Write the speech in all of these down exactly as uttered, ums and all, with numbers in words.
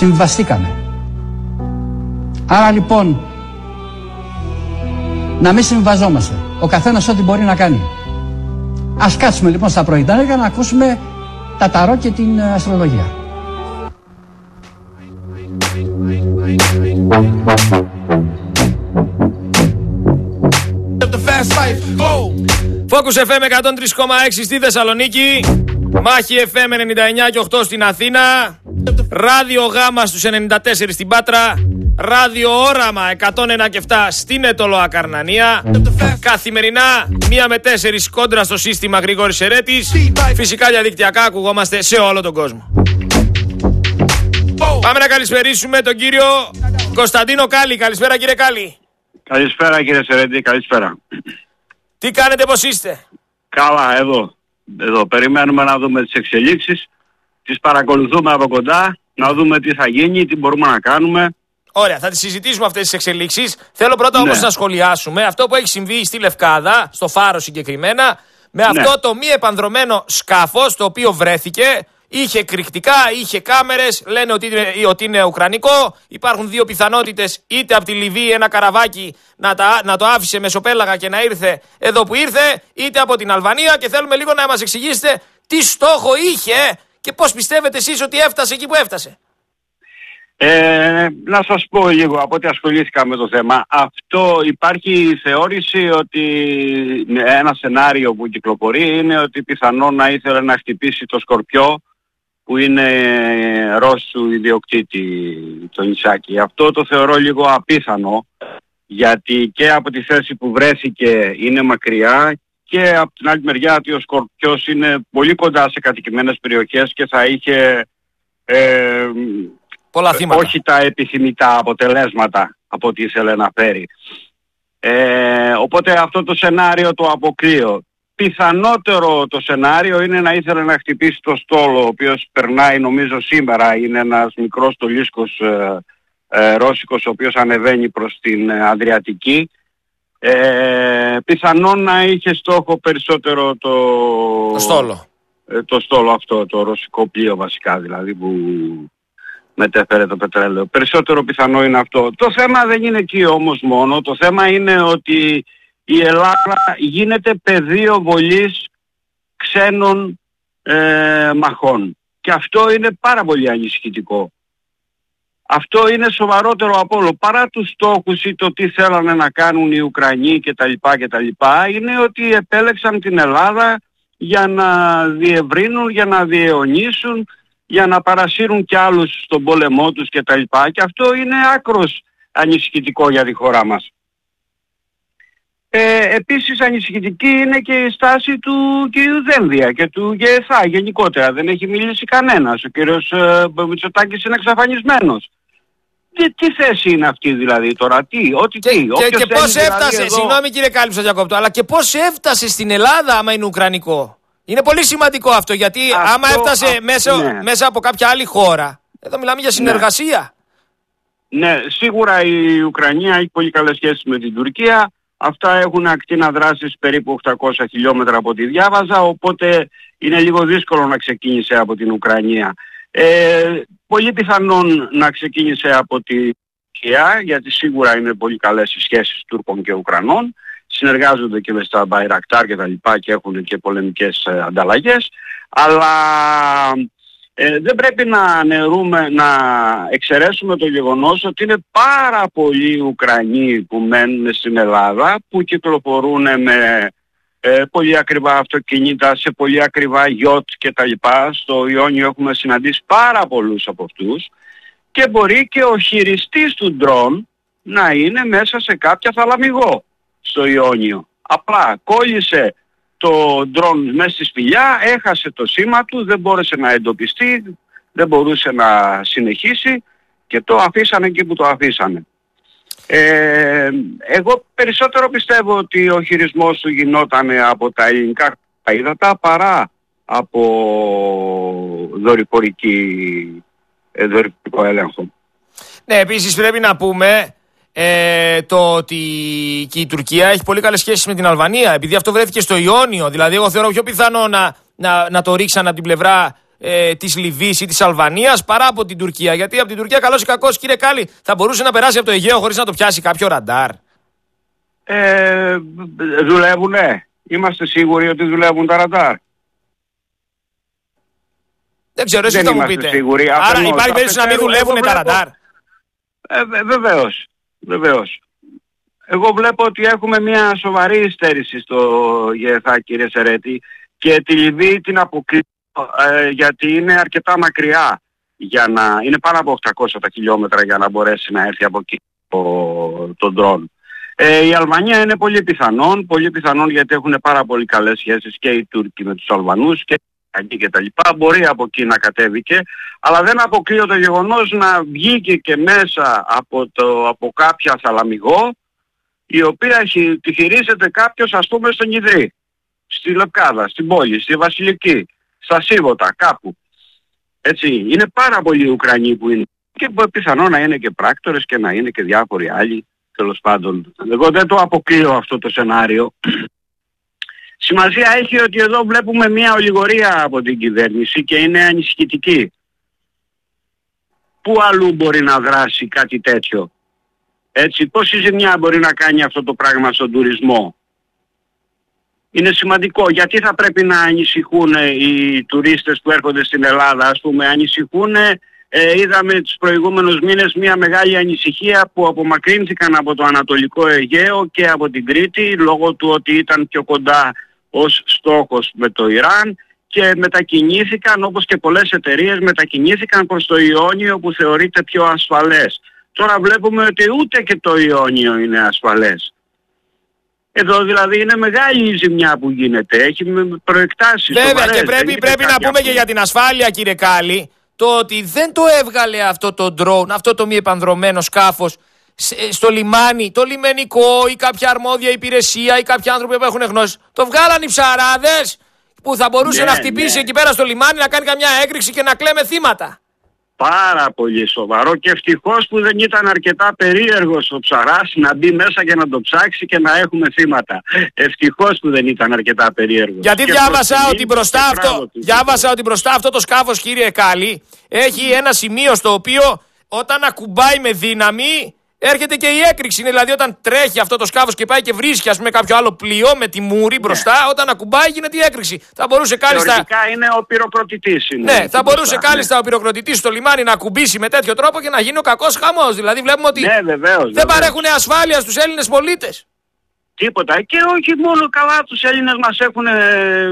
Συμβιβαστήκαμε. Άρα λοιπόν, να μην συμβιβαζόμαστε. Ο καθένας ό,τι μπορεί να κάνει. Ας κάτσουμε λοιπόν στα πρωινά για να ακούσουμε τα ταρό και την αστρολογία. Focus εφ εμ εκατόν τρία κόμμα έξι στη Θεσσαλονίκη, Μάχη εφ εμ ενενήντα εννιά και οκτώ στην Αθήνα, Ράδιο Γάμα στους ενενήντα τέσσερα στην Πάτρα, Ράδιο Όραμα εκατόν ένα και επτά στην Ετωλό Ακαρνανία. Καθημερινά μία με τέσσερις κόντρα στο σύστημα Γρηγόρης Ερέτης. Φυσικά διαδικτυακά ακουγόμαστε σε όλο τον κόσμο. Πάμε να καλησπερίσουμε τον κύριο Κωνσταντίνο Κάλλη. Καλησπέρα κύριε Κάλλη. Καλησπέρα κύριε Σερέτη, καλησπέρα. Τι κάνετε, πώς είστε? Καλά, εδώ. Εδώ περιμένουμε να δούμε τις εξελίξεις. Τις παρακολουθούμε από κοντά, να δούμε τι θα γίνει, τι μπορούμε να κάνουμε. Ωραία, θα τις συζητήσουμε αυτές τις εξελίξεις. Θέλω πρώτα ναι. όμως να σχολιάσουμε αυτό που έχει συμβεί στη Λευκάδα, στο Φάρο συγκεκριμένα, με αυτό ναι. το μη επανδρωμένο σκάφος το οποίο βρέθηκε. Είχε εκρηκτικά, είχε κάμερες, λένε ότι είναι, ότι είναι ουκρανικό. Υπάρχουν δύο πιθανότητες, είτε από τη Λιβύη ένα καραβάκι να, τα, να το άφησε μεσοπέλαγα και να ήρθε εδώ που ήρθε, είτε από την Αλβανία, και θέλουμε λίγο να μας εξηγήσετε τι στόχο είχε και πώς πιστεύετε εσείς ότι έφτασε εκεί που έφτασε. Ε, να σας πω λίγο από ό,τι ασχολήθηκα με το θέμα. Αυτό υπάρχει θεώρηση ότι ένα σενάριο που κυκλοφορεί είναι ότι πιθανόν να ήθελε να χτυπήσει το Σκορπιό, που είναι Ρώσου ιδιοκτήτη το νησάκι. Αυτό το θεωρώ λίγο απίθανο, γιατί και από τη θέση που βρέθηκε είναι μακριά και από την άλλη μεριά ότι ο Σκορπιός είναι πολύ κοντά σε κατοικημένες περιοχές και θα είχε ε, πολλά θύματα. Όχι τα επιθυμητά αποτελέσματα από ό,τι ήθελε να φέρει. Ε, οπότε αυτό το σενάριο το αποκλείω. Πιθανότερο το σενάριο είναι να ήθελε να χτυπήσει το στόλο, ο οποίος περνάει νομίζω σήμερα, είναι ένας μικρός στολίσκος ε, ε, ρώσικος, ο οποίος ανεβαίνει προς την Αδριατική. Ε, πιθανόν να είχε στόχο περισσότερο το, το στόλο. Ε, το στόλο αυτό, το ρωσικό πλοίο βασικά δηλαδή, που μετέφερε το πετρέλαιο. Περισσότερο πιθανό είναι αυτό. Το θέμα δεν είναι εκεί όμως μόνο. Το θέμα είναι ότι η Ελλάδα γίνεται πεδίο βολής ξένων ε, μαχών. Και αυτό είναι πάρα πολύ ανησυχητικό. Αυτό είναι σοβαρότερο από όλο. Παρά τους στόχους ή το τι θέλανε να κάνουν οι Ουκρανοί κτλ. κτλ. Είναι ότι επέλεξαν την Ελλάδα για να διευρύνουν, για να διαιωνίσουν, για να παρασύρουν κι άλλους στον πόλεμό τους κτλ. Και, και αυτό είναι άκρος ανησυχητικό για τη χώρα μας. Ε, επίσης ανησυχητική είναι και η στάση του κ. Δένδια και του ΓΕΘΑ γενικότερα. Δεν έχει μιλήσει κανένας. Ο κύριος ε, Μητσοτάκης είναι εξαφανισμένος. Τι, τι θέση είναι αυτή δηλαδή τώρα, τι, ό,τι και, τι. Και, και πώς έφτασε, δηλαδή εδώ... συγγνώμη κύριε Κάλλη διακόπτω, αλλά και πώς έφτασε στην Ελλάδα άμα είναι ουκρανικό? Είναι πολύ σημαντικό αυτό, γιατί αυτό, άμα έφτασε α, μέσα, ναι. μέσα από κάποια άλλη χώρα, εδώ μιλάμε για συνεργασία. Ναι, ναι, σίγουρα η Ουκρανία έχει πολύ καλές σχέσεις με την Τουρκία. Αυτά έχουν ακτίνα δράσης περίπου οκτακόσια χιλιόμετρα από ό,τι διάβαζα, οπότε είναι λίγο δύσκολο να ξεκίνησε από την Ουκρανία. Ε, πολύ πιθανόν να ξεκίνησε από την Τουρκία, γιατί σίγουρα είναι πολύ καλές οι σχέσεις Τούρκων και Ουκρανών. Συνεργάζονται και με στα Μπαϊρακτάρ και τα λοιπά και έχουν και πολεμικές ε, ανταλλαγές. Αλλά ε, δεν πρέπει να αναιρούμε, να εξαιρέσουμε το γεγονός ότι είναι πάρα πολλοί Ουκρανοί που μένουν στην Ελλάδα, που κυκλοφορούν με ε, πολύ ακριβά αυτοκίνητα, σε πολύ ακριβά γιότ και τα λοιπά. Στο Ιόνιο έχουμε συναντήσει πάρα πολλούς από αυτούς και μπορεί και ο χειριστής του ντρόν να είναι μέσα σε κάποια θαλαμιγό στο Ιόνιο. Απλά κόλλησε το ντρόν μέσα στη σπηλιά, έχασε το σήμα του, δεν μπόρεσε να εντοπιστεί, δεν μπορούσε να συνεχίσει και το αφήσανε εκεί που το αφήσανε. Ε, εγώ περισσότερο πιστεύω ότι ο χειρισμός του γινόταν από τα ελληνικά ύδατα παρά από δορυφορική, δορυφορικό έλεγχο. Ναι, επίσης πρέπει να πούμε ε, το ότι και η Τουρκία έχει πολύ καλές σχέσεις με την Αλβανία, επειδή αυτό βρέθηκε στο Ιόνιο. Δηλαδή εγώ θεωρώ πιο πιθανό να, να, να το ρίξαν από την πλευρά ε, της Λιβύης ή της Αλβανίας παρά από την Τουρκία. Γιατί από την Τουρκία, καλώς ή κακώς, κύριε Κάλλη, θα μπορούσε να περάσει από το Αιγαίο χωρίς να το πιάσει κάποιο ραντάρ. Ε, δουλεύουνε. Είμαστε σίγουροι ότι δουλεύουν τα ραντάρ. Δεν ξέρω, εσείς θα μου πείτε. Σίγουροι. Άρα Αφενός, υπάρχει περίπτωση να μην δουλεύουν τα ραντάρ. Ε, βε, βεβαίως, βεβαίως. Εγώ βλέπω ότι έχουμε μια σοβαρή υστέρηση στο ΓΕΘΑ, κύριε Σερέτη, και τη Λιβύη την αποκλείω ε, γιατί είναι αρκετά μακριά. Για να, είναι πάνω από οκτακόσια τα χιλιόμετρα για να μπορέσει να έρθει από εκεί το, το ντρόν. Ε, η Αλβανία είναι πολύ πιθανόν, πολύ πιθανόν γιατί έχουν πάρα πολύ καλές σχέσεις και οι Τούρκοι με τους Αλβανούς και και τα λοιπά. Μπορεί από εκεί να κατέβηκε, αλλά δεν αποκλείω το γεγονός να βγήκε και μέσα από, το, από κάποια Θαλαμιγό, η οποία τη χειρίζεται κάποιος, ας πούμε, στον Ιδρύ, στη Λευκάδα, στην πόλη, στη Βασιλική, στα Σίβωτα, κάπου. Έτσι, είναι πάρα πολλοί Ουκρανοί που είναι και πιθανό να είναι και πράκτορες και να είναι και διάφοροι άλλοι, τέλος πάντων. Εγώ δεν το αποκλείω αυτό το σενάριο. Σημασία έχει ότι εδώ βλέπουμε μια ολιγορία από την κυβέρνηση και είναι ανησυχητική. Πού αλλού μπορεί να δράσει κάτι τέτοιο? Έτσι, πόση ζημιά μπορεί να κάνει αυτό το πράγμα στον τουρισμό? Είναι σημαντικό. Γιατί θα πρέπει να ανησυχούν οι τουρίστες που έρχονται στην Ελλάδα? Ας πούμε, ανησυχούν, ε, είδαμε τους προηγούμενους μήνες μια μεγάλη ανησυχία που απομακρύνθηκαν από το Ανατολικό Αιγαίο και από την Κρήτη λόγω του ότι ήταν πιο κοντά ως στόχος με το Ιράν και μετακινήθηκαν, όπως και πολλές εταιρείες, μετακινήθηκαν προς το Ιόνιο που θεωρείται πιο ασφαλές. Τώρα βλέπουμε ότι ούτε και το Ιόνιο είναι ασφαλές. Εδώ δηλαδή είναι μεγάλη η ζημιά που γίνεται. Έχει προεκτάσεις. Βέβαια σοβαρές, και πρέπει, πρέπει να πούμε και για την ασφάλεια, κύριε Κάλλη, το ότι δεν το έβγαλε αυτό το drone, αυτό το μη επανδρωμένο σκάφος στο λιμάνι, το λιμενικό ή κάποια αρμόδια υπηρεσία ή κάποιοι άνθρωποι που έχουν γνώση. Το βγάλαν οι ψαράδες που θα μπορούσε ναι, να χτυπήσει ναι. εκεί πέρα στο λιμάνι, να κάνει καμιά έκρηξη και να κλαίμε θύματα. Πάρα πολύ σοβαρό και ευτυχώς που δεν ήταν αρκετά περίεργος ο ψαράς να μπει μέσα και να το ψάξει και να έχουμε θύματα. Ευτυχώς που δεν ήταν αρκετά περίεργος. Γιατί διάβασα ότι, μπροστά αυτό, διάβασα ότι μπροστά αυτό το σκάφος, κύριε Κάλλη, έχει ένα σημείο στο οποίο όταν ακουμπάει με δύναμη έρχεται και η έκρηξη. Είναι δηλαδή όταν τρέχει αυτό το σκάφος και πάει και βρίσκει, ας πούμε, κάποιο άλλο πλοίο με τη μούρη μπροστά, ναι. όταν ακουμπάει γίνεται η έκρηξη. Θα μπορούσε κάλλιστα. Θεωρητικά είναι ο πυροκροτητής. Είναι ναι, θα μπορούσε κάλλιστα ναι. ο πυροκροτητής στο λιμάνι να ακουμπήσει με τέτοιο τρόπο και να γίνει ο κακός χαμός. Δηλαδή βλέπουμε ότι ναι, βεβαίως, δεν βεβαίως. παρέχουν ασφάλεια στους Έλληνες πολίτες. Τίποτα. Και όχι μόνο καλά τους Έλληνες μας έχουν ε,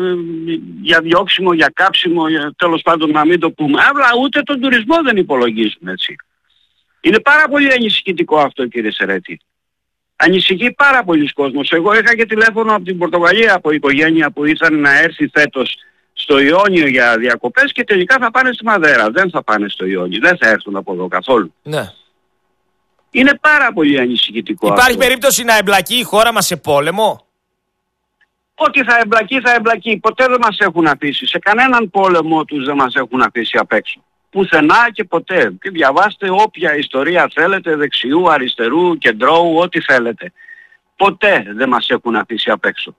για διώξιμο, για κάψιμο, για, τέλος πάντων να μην το πούμε. Αλλά ούτε τον τουρισμό δεν υπολογίζουν έτσι. Είναι πάρα πολύ ανησυχητικό αυτό, κύριε Σερέτη. Ανησυχεί πάρα πολλοί κόσμος. Εγώ είχα και τηλέφωνο από την Πορτογαλία από οικογένεια που ήθελαν να έρθει φέτος στο Ιόνιο για διακοπές και τελικά θα πάνε στη Μαδέρα. Δεν θα πάνε στο Ιόνιο. Δεν θα έρθουν από εδώ καθόλου. Ναι. Είναι πάρα πολύ ανησυχητικό. Υπάρχει αυτό. περίπτωση να εμπλακεί η χώρα μας σε πόλεμο? Ό,τι θα εμπλακεί θα εμπλακεί. Ποτέ δεν μας έχουν αφήσει. Σε κανέναν πόλεμο τους δεν μας έχουν αφήσει απ' έξω. Πουθενά και ποτέ. Και διαβάστε όποια ιστορία θέλετε, δεξιού, αριστερού, κεντρώου, ό,τι θέλετε. Ποτέ δεν μας έχουν αφήσει απ' έξω.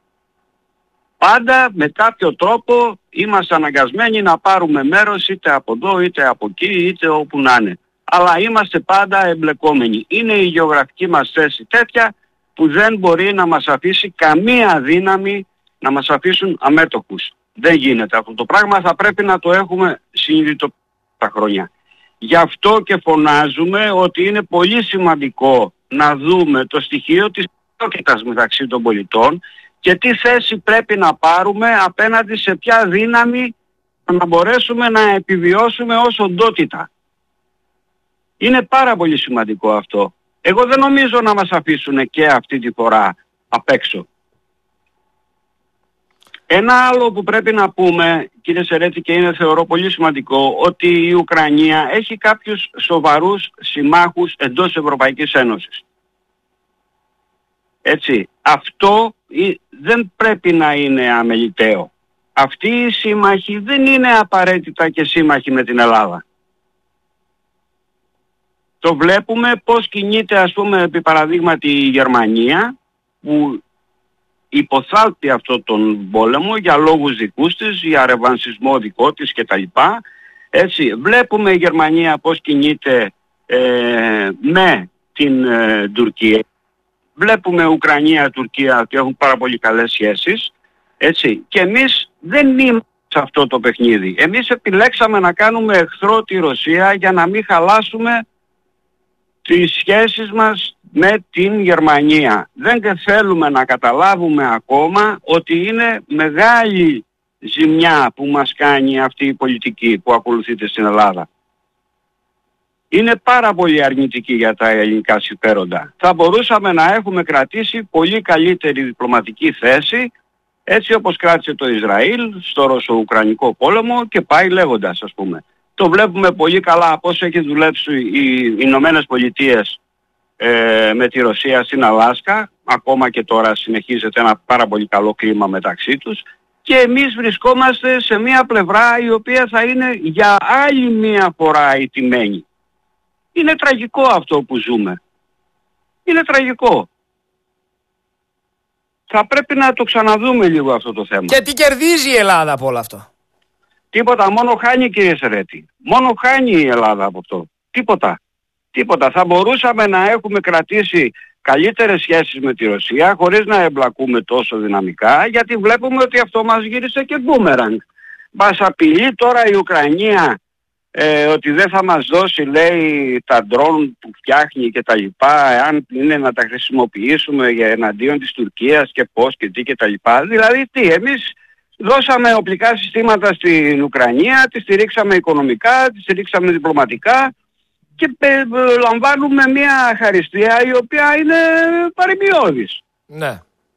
Πάντα με κάποιο τρόπο είμαστε αναγκασμένοι να πάρουμε μέρος είτε από εδώ, είτε από εκεί, είτε όπου να είναι. Αλλά είμαστε πάντα εμπλεκόμενοι. Είναι η γεωγραφική μας θέση τέτοια που δεν μπορεί να μας αφήσει καμία δύναμη να μας αφήσουν αμέτωχους. Δεν γίνεται αυτό το πράγμα, θα πρέπει να το έχουμε συνειδητοποιήσει τα χρόνια. Γι' αυτό και φωνάζουμε ότι είναι πολύ σημαντικό να δούμε το στοιχείο της ισότητας μεταξύ των πολιτών και τι θέση πρέπει να πάρουμε απέναντι σε ποια δύναμη να μπορέσουμε να επιβιώσουμε ως οντότητα. Είναι πάρα πολύ σημαντικό αυτό. Εγώ δεν νομίζω να μας αφήσουν και αυτή τη φορά απ' έξω. Ένα άλλο που πρέπει να πούμε, κύριε Σερέτη, και είναι θεωρώ πολύ σημαντικό, ότι η Ουκρανία έχει κάποιους σοβαρούς συμμάχους εντός Ευρωπαϊκής Ένωσης. Έτσι, αυτό δεν πρέπει να είναι αμεληταίο. Αυτοί οι σύμμαχοι δεν είναι απαραίτητα και σύμμαχοι με την Ελλάδα. Το βλέπουμε πώς κινείται, ας πούμε, επί παραδείγματι η Γερμανία, που υποθάλπει αυτό τον πόλεμο για λόγους δικούς της, για ρεβανσισμό δικό της κτλ. Έτσι, βλέπουμε η Γερμανία πώς κινείται ε, με την ε, Τουρκία. Βλέπουμε Ουκρανία, Τουρκία ότι έχουν πάρα πολύ καλές σχέσεις. Έτσι, και εμείς δεν είμαστε σε αυτό το παιχνίδι. Εμείς επιλέξαμε να κάνουμε εχθρό τη Ρωσία για να μην χαλάσουμε τις σχέσεις μας με την Γερμανία. Δεν θέλουμε να καταλάβουμε ακόμα ότι είναι μεγάλη ζημιά που μας κάνει αυτή η πολιτική που ακολουθείται στην Ελλάδα. Είναι πάρα πολύ αρνητική για τα ελληνικά συμφέροντα. Θα μπορούσαμε να έχουμε κρατήσει πολύ καλύτερη διπλωματική θέση, έτσι όπως κράτησε το Ισραήλ στο Ρωσο-Ουκρανικό πόλεμο και πάει λέγοντας, ας πούμε. Το βλέπουμε πολύ καλά πώς έχει δουλέψει οι Ηνωμένες Πολιτείες ε, με τη Ρωσία στην Αλάσκα. Ακόμα και τώρα συνεχίζεται ένα πάρα πολύ καλό κλίμα μεταξύ τους. Και εμείς βρισκόμαστε σε μια πλευρά η οποία θα είναι για άλλη μια φορά ηττημένη. Είναι τραγικό αυτό που ζούμε. Είναι τραγικό. Θα πρέπει να το ξαναδούμε λίγο αυτό το θέμα. Και τι κερδίζει η Ελλάδα από όλο αυτό? Τίποτα, μόνο χάνει, κύριε Σερέτη. Μόνο χάνει η Ελλάδα από αυτό. Τίποτα. Τίποτα. Θα μπορούσαμε να έχουμε κρατήσει καλύτερες σχέσεις με τη Ρωσία χωρίς να εμπλακούμε τόσο δυναμικά, γιατί βλέπουμε ότι αυτό μας γύρισε και μπούμεραγκ. Μας απειλεί τώρα η Ουκρανία ε, ότι δεν θα μας δώσει, λέει, τα ντρόν που φτιάχνει και τα λοιπά, εάν είναι να τα χρησιμοποιήσουμε για εναντίον της Τουρκίας και πώς και τι και τα λοιπά. Δηλαδή τι, εμείς δώσαμε οπλικά συστήματα στην Ουκρανία, τη στηρίξαμε οικονομικά, τη στηρίξαμε διπλωματικά και ε, λαμβάνουμε μια χαριστία η οποία είναι παρημιώδης. Ναι.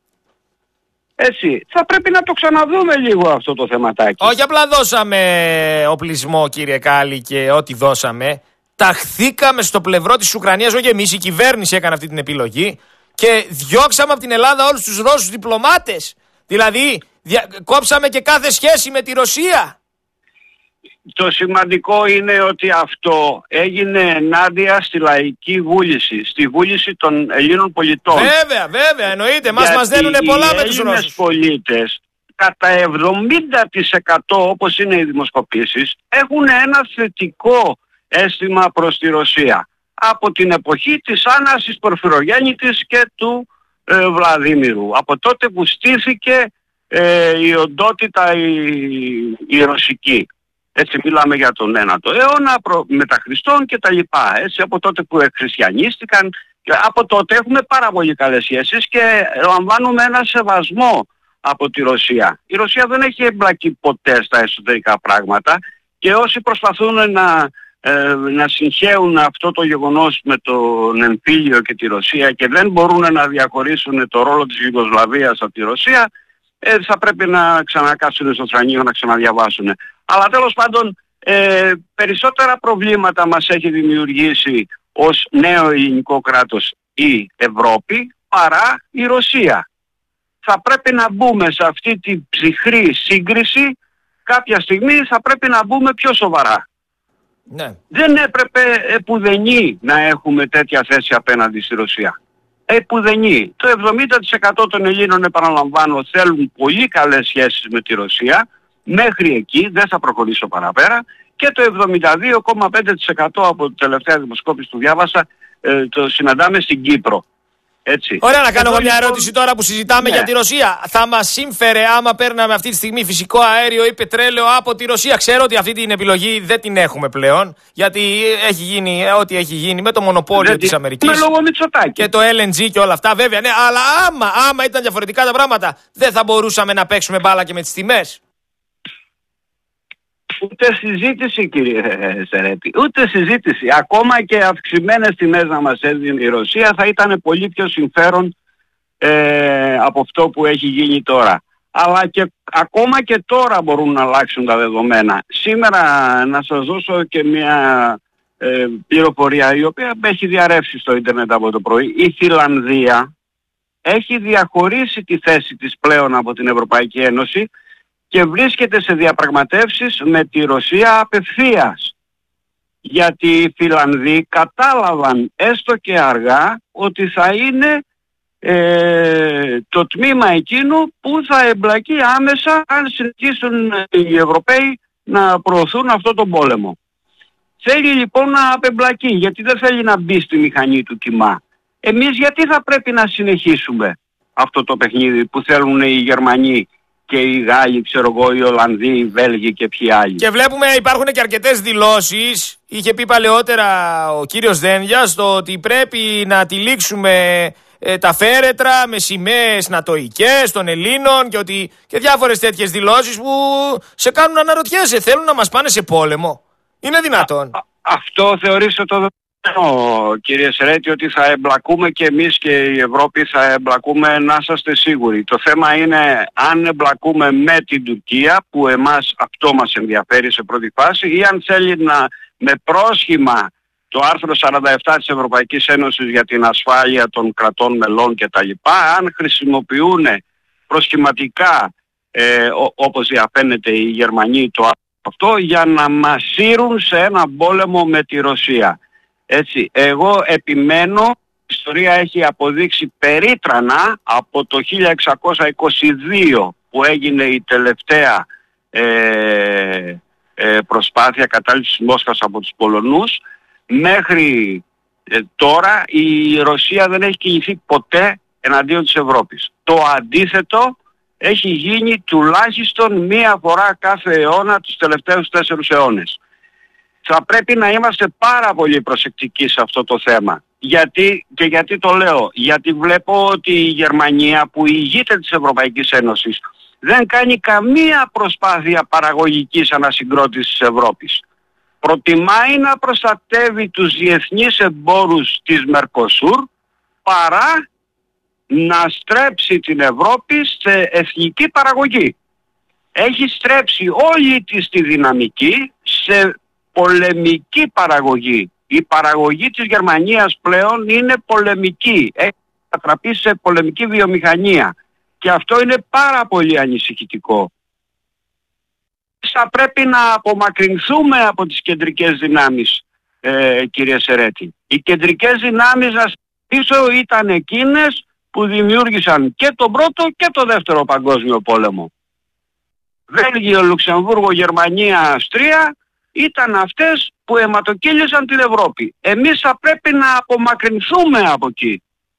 Έτσι, θα πρέπει να το ξαναδούμε λίγο αυτό το θεματάκι. Όχι απλά δώσαμε οπλισμό, κύριε Κάλλη, και ό,τι δώσαμε, ταχθήκαμε στο πλευρό της Ουκρανίας, όχι εμείς, η κυβέρνηση έκανε αυτή την επιλογή και διώξαμε από την Ελλάδα όλους τους Ρώσους διπλωμάτες. Δηλαδή, δια... κόψαμε και κάθε σχέση με τη Ρωσία. Το σημαντικό είναι ότι αυτό έγινε ενάντια στη λαϊκή βούληση, στη βούληση των Ελλήνων πολιτών. Βέβαια, βέβαια, εννοείται. Μας, μας δένουνε πολλά με τους Ρώσους. Οι Έλληνες πολίτες, κατά εβδομήντα τοις εκατό όπως είναι οι δημοσκοπήσεις, έχουν ένα θετικό αίσθημα προς τη Ρωσία. Από την εποχή της Άννας Πορφυρογέννητης και του ε, Βλαδίμηρου. Από τότε που στήθηκε ε, η οντότητα η, η ρωσική. Έτσι μιλάμε για τον ένατο αιώνα, προ, μετά Χριστόν και τα λοιπά. Έτσι από τότε που εκχριστιανίστηκαν, από τότε έχουμε πάρα πολύ καλές σχέσεις και λαμβάνουμε ένα σεβασμό από τη Ρωσία. Η Ρωσία δεν έχει εμπλακεί ποτέ στα εσωτερικά πράγματα και όσοι προσπαθούν να, ε, να συγχέουν αυτό το γεγονός με τον εμφύλιο και τη Ρωσία και δεν μπορούν να διαχωρίσουν το ρόλο της Ιουγκοσλαβίας από τη Ρωσία, ε, θα πρέπει να ξανακάσουν στο θρανείο να ξαναδιαβάσουν. Αλλά τέλος πάντων ε, περισσότερα προβλήματα μας έχει δημιουργήσει ως νέο ελληνικό κράτος η Ευρώπη παρά η Ρωσία. Θα πρέπει να μπούμε σε αυτή την ψυχρή σύγκριση, κάποια στιγμή θα πρέπει να μπούμε πιο σοβαρά. Ναι. Δεν έπρεπε επουδενή να έχουμε τέτοια θέση απέναντι στη Ρωσία. Επουδενή. Το εβδομήντα τοις εκατό των Ελλήνων, επαναλαμβάνω, θέλουν πολύ καλές σχέσεις με τη Ρωσία. Μέχρι εκεί, δεν θα προχωρήσω παραπέρα, και το εβδομήντα δύο κόμμα πέντε τοις εκατό από την τελευταία δημοσκόπηση που διάβασα ε, το συναντάμε στην Κύπρο. Έτσι. Ωραία, να κάνω Εδώ, μια λοιπόν, ερώτηση τώρα που συζητάμε ναι. για τη Ρωσία. Θα μας σύμφερε άμα παίρναμε αυτή τη στιγμή φυσικό αέριο ή πετρέλαιο από τη Ρωσία? Ξέρω ότι αυτή την επιλογή δεν την έχουμε πλέον, γιατί έχει γίνει ό,τι έχει γίνει με το μονοπόλιο δεν της Αμερικής. Με λόγω Μητσοτάκη. Και το ελ εν τζι και όλα αυτά, βέβαια, ναι. Αλλά άμα, άμα ήταν διαφορετικά τα πράγματα, δεν θα μπορούσαμε να παίξουμε μπάλα και με τις τιμές? Ούτε συζήτηση, κύριε Σερέτη, ούτε συζήτηση. Ακόμα και αυξημένες τιμές να μας έδινε η Ρωσία θα ήταν πολύ πιο συμφέρον ε, από αυτό που έχει γίνει τώρα. Αλλά και ακόμα και τώρα μπορούν να αλλάξουν τα δεδομένα. Σήμερα να σας δώσω και μια ε, πληροφορία η οποία έχει διαρρεύσει στο ίντερνετ από το πρωί. Η Φιλανδία έχει διαχωρίσει τη θέση της πλέον από την Ευρωπαϊκή Ένωση και βρίσκεται σε διαπραγματεύσεις με τη Ρωσία απευθείας. Γιατί οι Φιλανδοί κατάλαβαν έστω και αργά ότι θα είναι ε, το τμήμα εκείνο που θα εμπλακεί άμεσα αν συνεχίσουν οι Ευρωπαίοι να προωθούν αυτό τον πόλεμο. Θέλει λοιπόν να απεμπλακεί, γιατί δεν θέλει να μπει στη μηχανή του κοιμά. Εμείς γιατί θα πρέπει να συνεχίσουμε αυτό το παιχνίδι που θέλουν οι Γερμανοί και οι Γάλλοι, ξέρω εγώ, οι Ολλανδοί, οι Βέλγοι και ποιοι άλλοι. Και βλέπουμε υπάρχουν και αρκετές δηλώσεις. Είχε πει παλαιότερα ο κύριος Δένδιας το ότι πρέπει να τυλίξουμε ε, τα φέρετρα με σημαίες νατοικές των Ελλήνων και, ότι, και διάφορες τέτοιες δηλώσεις που σε κάνουν να αναρωτιέσαι. Θέλουν να μας πάνε σε πόλεμο. Είναι δυνατόν? Α, α, αυτό θεωρήστε το δεδομένο, κύριε Σερέτη, ότι θα εμπλακούμε και εμείς και η Ευρώπη θα εμπλακούμε, να είσαστε σίγουροι. Το θέμα είναι αν εμπλακούμε με την Τουρκία, που εμάς αυτό μας ενδιαφέρει σε πρώτη φάση, ή αν θέλει να με πρόσχημα το άρθρο σαράντα επτά της Ευρωπαϊκής Ένωσης για την ασφάλεια των κρατών μελών κτλ. Αν χρησιμοποιούν προσχηματικά, ε, ό, όπως διαφαίνεται οι Γερμανοί το αυτό, για να μας σύρουν σε ένα πόλεμο με τη Ρωσία. Έτσι, εγώ επιμένω, η ιστορία έχει αποδείξει περίτρανα από το χίλια εξακόσια είκοσι δύο που έγινε η τελευταία ε, ε, προσπάθεια κατάληψης Μόσχας από τους Πολωνούς, μέχρι ε, τώρα η Ρωσία δεν έχει κινηθεί ποτέ εναντίον της Ευρώπης. Το αντίθετο έχει γίνει τουλάχιστον μία φορά κάθε αιώνα τους τελευταίους τέσσερους αιώνες. Θα πρέπει να είμαστε πάρα πολύ προσεκτικοί σε αυτό το θέμα. Γιατί, και γιατί το λέω? Γιατί βλέπω ότι η Γερμανία, που ηγείται της Ευρωπαϊκής Ένωσης, δεν κάνει καμία προσπάθεια παραγωγικής ανασυγκρότησης της Ευρώπης. Προτιμάει να προστατεύει τους διεθνείς εμπόρους της Μερκοσούρ παρά να στρέψει την Ευρώπη σε εθνική παραγωγή. Έχει στρέψει όλη της τη δυναμική σε πολεμική παραγωγή. Η παραγωγή της Γερμανίας πλέον είναι πολεμική. Έχει κατραπεί σε πολεμική βιομηχανία. Και αυτό είναι πάρα πολύ ανησυχητικό. Θα πρέπει να απομακρυνθούμε από τις κεντρικές δυνάμεις, ε, κύριε Σερέτη. Οι κεντρικές δυνάμεις πίσω ήταν εκείνες που δημιούργησαν και τον πρώτο και το δεύτερο παγκόσμιο πόλεμο. Βέλγιο, Λουξεμβούργο, Γερμανία, Αυστρία ήταν αυτές που αιματοκύλησαν την Ευρώπη. Εμείς θα πρέπει να απομακρυνθούμε από εκεί.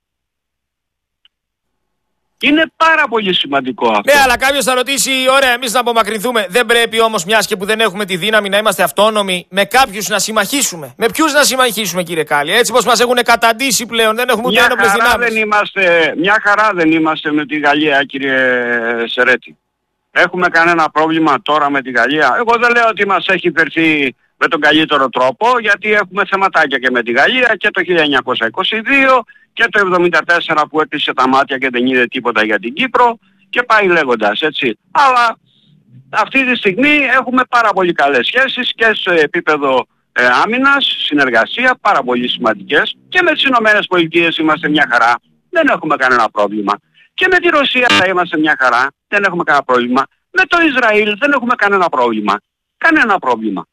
Είναι πάρα πολύ σημαντικό αυτό. Ναι, αλλά κάποιος θα ρωτήσει, ωραία, εμείς να απομακρυνθούμε. Δεν πρέπει όμως, μιας και που δεν έχουμε τη δύναμη να είμαστε αυτόνομοι, με κάποιους να συμμαχίσουμε? Με ποιους να συμμαχίσουμε, κύριε Κάλλη? Έτσι πως μας έχουν καταντήσει πλέον, δεν έχουμε ούτε ένοπλες δυνάμεις. Δεν είμαστε, μια χαρά δεν είμαστε με τη Γαλλία, κύριε Σερέτη. Έχουμε κανένα πρόβλημα τώρα με τη Γαλλία? Εγώ δεν λέω ότι μας έχει φερθεί με τον καλύτερο τρόπο, γιατί έχουμε θεματάκια και με τη Γαλλία και το χίλια εννιακόσια είκοσι δύο και το εβδομήντα τέσσερα που έκλεισε τα μάτια και δεν είδε τίποτα για την Κύπρο και πάει λέγοντας, έτσι. Αλλά αυτή τη στιγμή έχουμε πάρα πολύ καλές σχέσεις και σε επίπεδο ε, άμυνας, συνεργασία, πάρα πολύ σημαντικές, και με τις Ηνωμένες Πολιτείες είμαστε μια χαρά, δεν έχουμε κανένα πρόβλημα. Και με τη Ρωσία θα είμαστε μια χαρά, δεν έχουμε κανένα πρόβλημα. Με το Ισραήλ δεν έχουμε κανένα πρόβλημα. Κανένα πρόβλημα.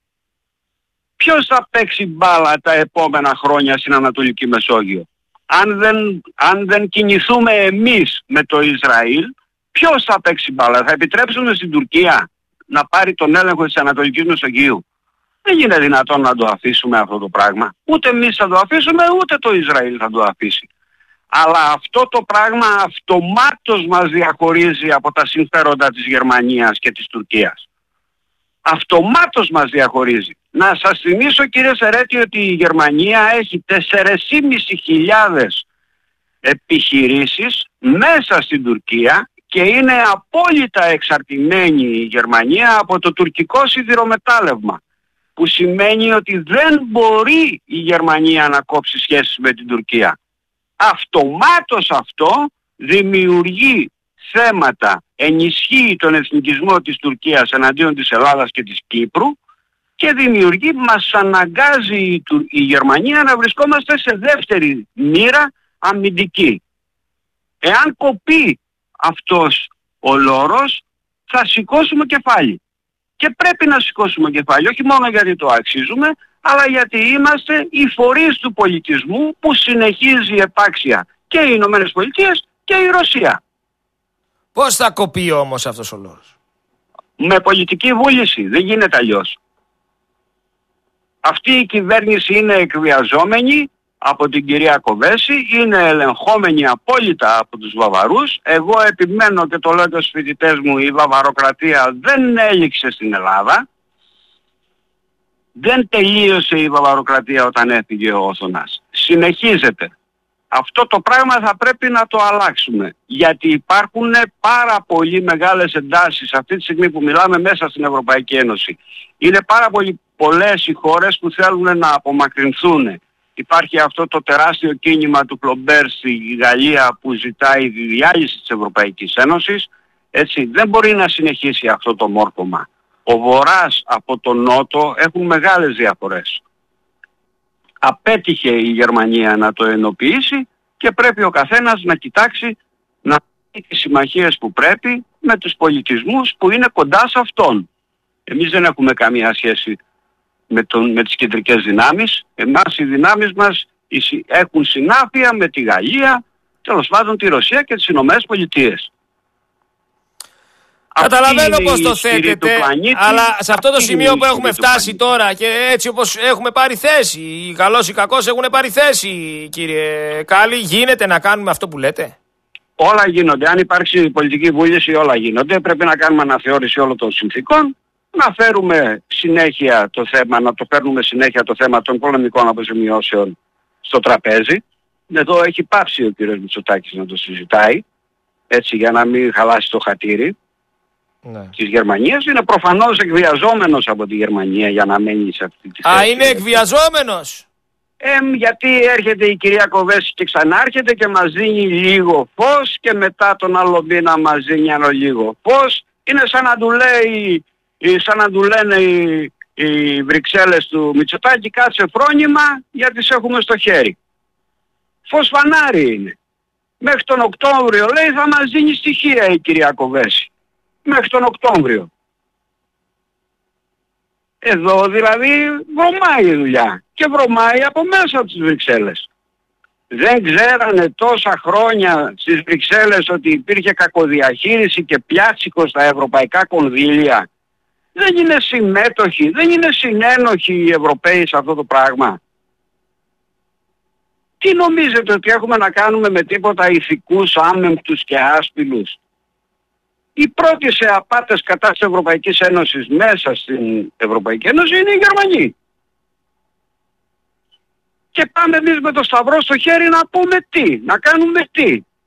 Ποιος θα παίξει μπάλα τα επόμενα χρόνια στην Ανατολική Μεσόγειο? Αν δεν, αν δεν κινηθούμε εμείς με το Ισραήλ, ποιος θα παίξει μπάλα? Θα επιτρέψουμε στην Τουρκία να πάρει τον έλεγχο της Ανατολικής Μεσογείου? Δεν είναι δυνατόν να το αφήσουμε αυτό το πράγμα. Ούτε εμείς θα το αφήσουμε, ούτε το Ισραήλ θα το αφήσει. Αλλά αυτό το πράγμα αυτομάτως μας διαχωρίζει από τα συμφέροντα της Γερμανίας και της Τουρκίας. Αυτομάτως μας διαχωρίζει. Να σας θυμίσω, κύριε Σερέτη, ότι η Γερμανία έχει τέσσερις χιλιάδες πεντακόσιες επιχειρήσεις μέσα στην Τουρκία και είναι απόλυτα εξαρτημένη η Γερμανία από το τουρκικό σιδηρομετάλλευμα, που σημαίνει ότι δεν μπορεί η Γερμανία να κόψει σχέσεις με την Τουρκία. Αυτομάτως αυτό δημιουργεί θέματα, ενισχύει τον εθνικισμό της Τουρκίας εναντίον της Ελλάδας και της Κύπρου και δημιουργεί, μας αναγκάζει η, η Γερμανία να βρισκόμαστε σε δεύτερη μοίρα αμυντική. Εάν κοπεί αυτός ο λόρος, θα σηκώσουμε κεφάλι. Και πρέπει να σηκώσουμε κεφάλι, όχι μόνο γιατί το αξίζουμε, αλλά γιατί είμαστε οι φορείς του πολιτισμού που συνεχίζει επάξια και οι Ηνωμένες Πολιτείες και η Ρωσία. Πώς θα κοπεί όμως αυτός ο λόγος? Με πολιτική βούληση, δεν γίνεται αλλιώς. Αυτή η κυβέρνηση είναι εκβιαζόμενη από την κυρία Κοβέση, είναι ελεγχόμενη απόλυτα από τους Βαβαρούς. Εγώ επιμένω και το λέω και στους φοιτητές μου, η βαβαροκρατία δεν έληξε στην Ελλάδα. Δεν τελείωσε η βαβαροκρατία όταν έφυγε ο Όθωνας. Συνεχίζεται. Αυτό το πράγμα θα πρέπει να το αλλάξουμε. Γιατί υπάρχουν πάρα πολύ μεγάλες εντάσεις αυτή τη στιγμή που μιλάμε μέσα στην Ευρωπαϊκή Ένωση. Είναι πάρα πολύ πολλές οι χώρες που θέλουν να απομακρυνθούν. Υπάρχει αυτό το τεράστιο κίνημα του Κλομπέρ στη Γαλλία που ζητάει τη διάλυση της Ευρωπαϊκής Ένωσης. Έτσι, δεν μπορεί να συνεχίσει αυτό το μόρφωμα. Ο Βορράς από τον Νότο έχουν μεγάλες διαφορές. Απέτυχε η Γερμανία να το ενοποιήσει και πρέπει ο καθένας να κοιτάξει να έχει τις συμμαχίες που πρέπει με τους πολιτισμούς που είναι κοντά σε αυτόν. Εμείς δεν έχουμε καμία σχέση με, τον, με τις κεντρικές δυνάμεις. Εμάς οι δυνάμεις μας έχουν συνάφεια με τη Γαλλία, τέλος πάντων τη Ρωσία και τις Ηνωμένες Πολιτείες. Καταλαβαίνω πώς το θέτετε, αλλά σε αυτό το σημείο που έχουμε φτάσει τώρα και έτσι όπως έχουμε πάρει θέση, οι καλός ή κακός έχουν πάρει θέση, κύριε Κάλλη, γίνεται να κάνουμε αυτό που λέτε? Όλα γίνονται. Αν υπάρξει πολιτική βούληση, όλα γίνονται. Πρέπει να κάνουμε αναθεώρηση όλων των συνθήκων, να φέρουμε συνέχεια το θέμα, να το φέρνουμε συνέχεια το θέμα των πολεμικών αποζημιώσεων στο τραπέζι. Εδώ έχει πάψει ο κύριος Μητσοτάκης να το συζητάει, έτσι για να μην χαλάσει το χατήρι. Ναι. Της Γερμανίας. Είναι προφανώς εκβιαζόμενος από τη Γερμανία για να μένει σε αυτή τη θέση. Α, είναι εκβιαζόμενος. Ε, γιατί έρχεται η κυρία Κοβέση και ξανάρχεται και μας δίνει λίγο φως και μετά τον άλλο μήνα μας δίνει άλλο λίγο φως. Είναι σαν να του λέει, σαν να του λένε οι, οι Βρυξέλλες του Μητσοτάκη, κάτσε φρόνημα γιατί σε έχουμε στο χέρι. Φως φανάρι είναι. Μέχρι τον Οκτώβριο λέει θα μας δίνει στοιχεία η κυρία Κοβέση. Μέχρι τον Οκτώβριο. Εδώ δηλαδή βρωμάει η δουλειά και βρωμάει από μέσα από τις Βρυξέλλες. Δεν ξέρανε τόσα χρόνια στις Βρυξέλλες ότι υπήρχε κακοδιαχείριση και πιάτσικο στα ευρωπαϊκά κονδύλια? Δεν είναι συμμέτοχοι, δεν είναι συνένοχοι οι Ευρωπαίοι σε αυτό το πράγμα. Τι νομίζετε, ότι έχουμε να κάνουμε με τίποτα ηθικούς, άμεμπτους και άσπυλους? Οι πρώτοι σε απάτες κατά της Ευρωπαϊκής Ένωσης μέσα στην Ευρωπαϊκή Ένωση είναι οι Γερμανοί. Και πάμε εμείς με το σταυρό στο χέρι να πούμε τι, να κάνουμε τι.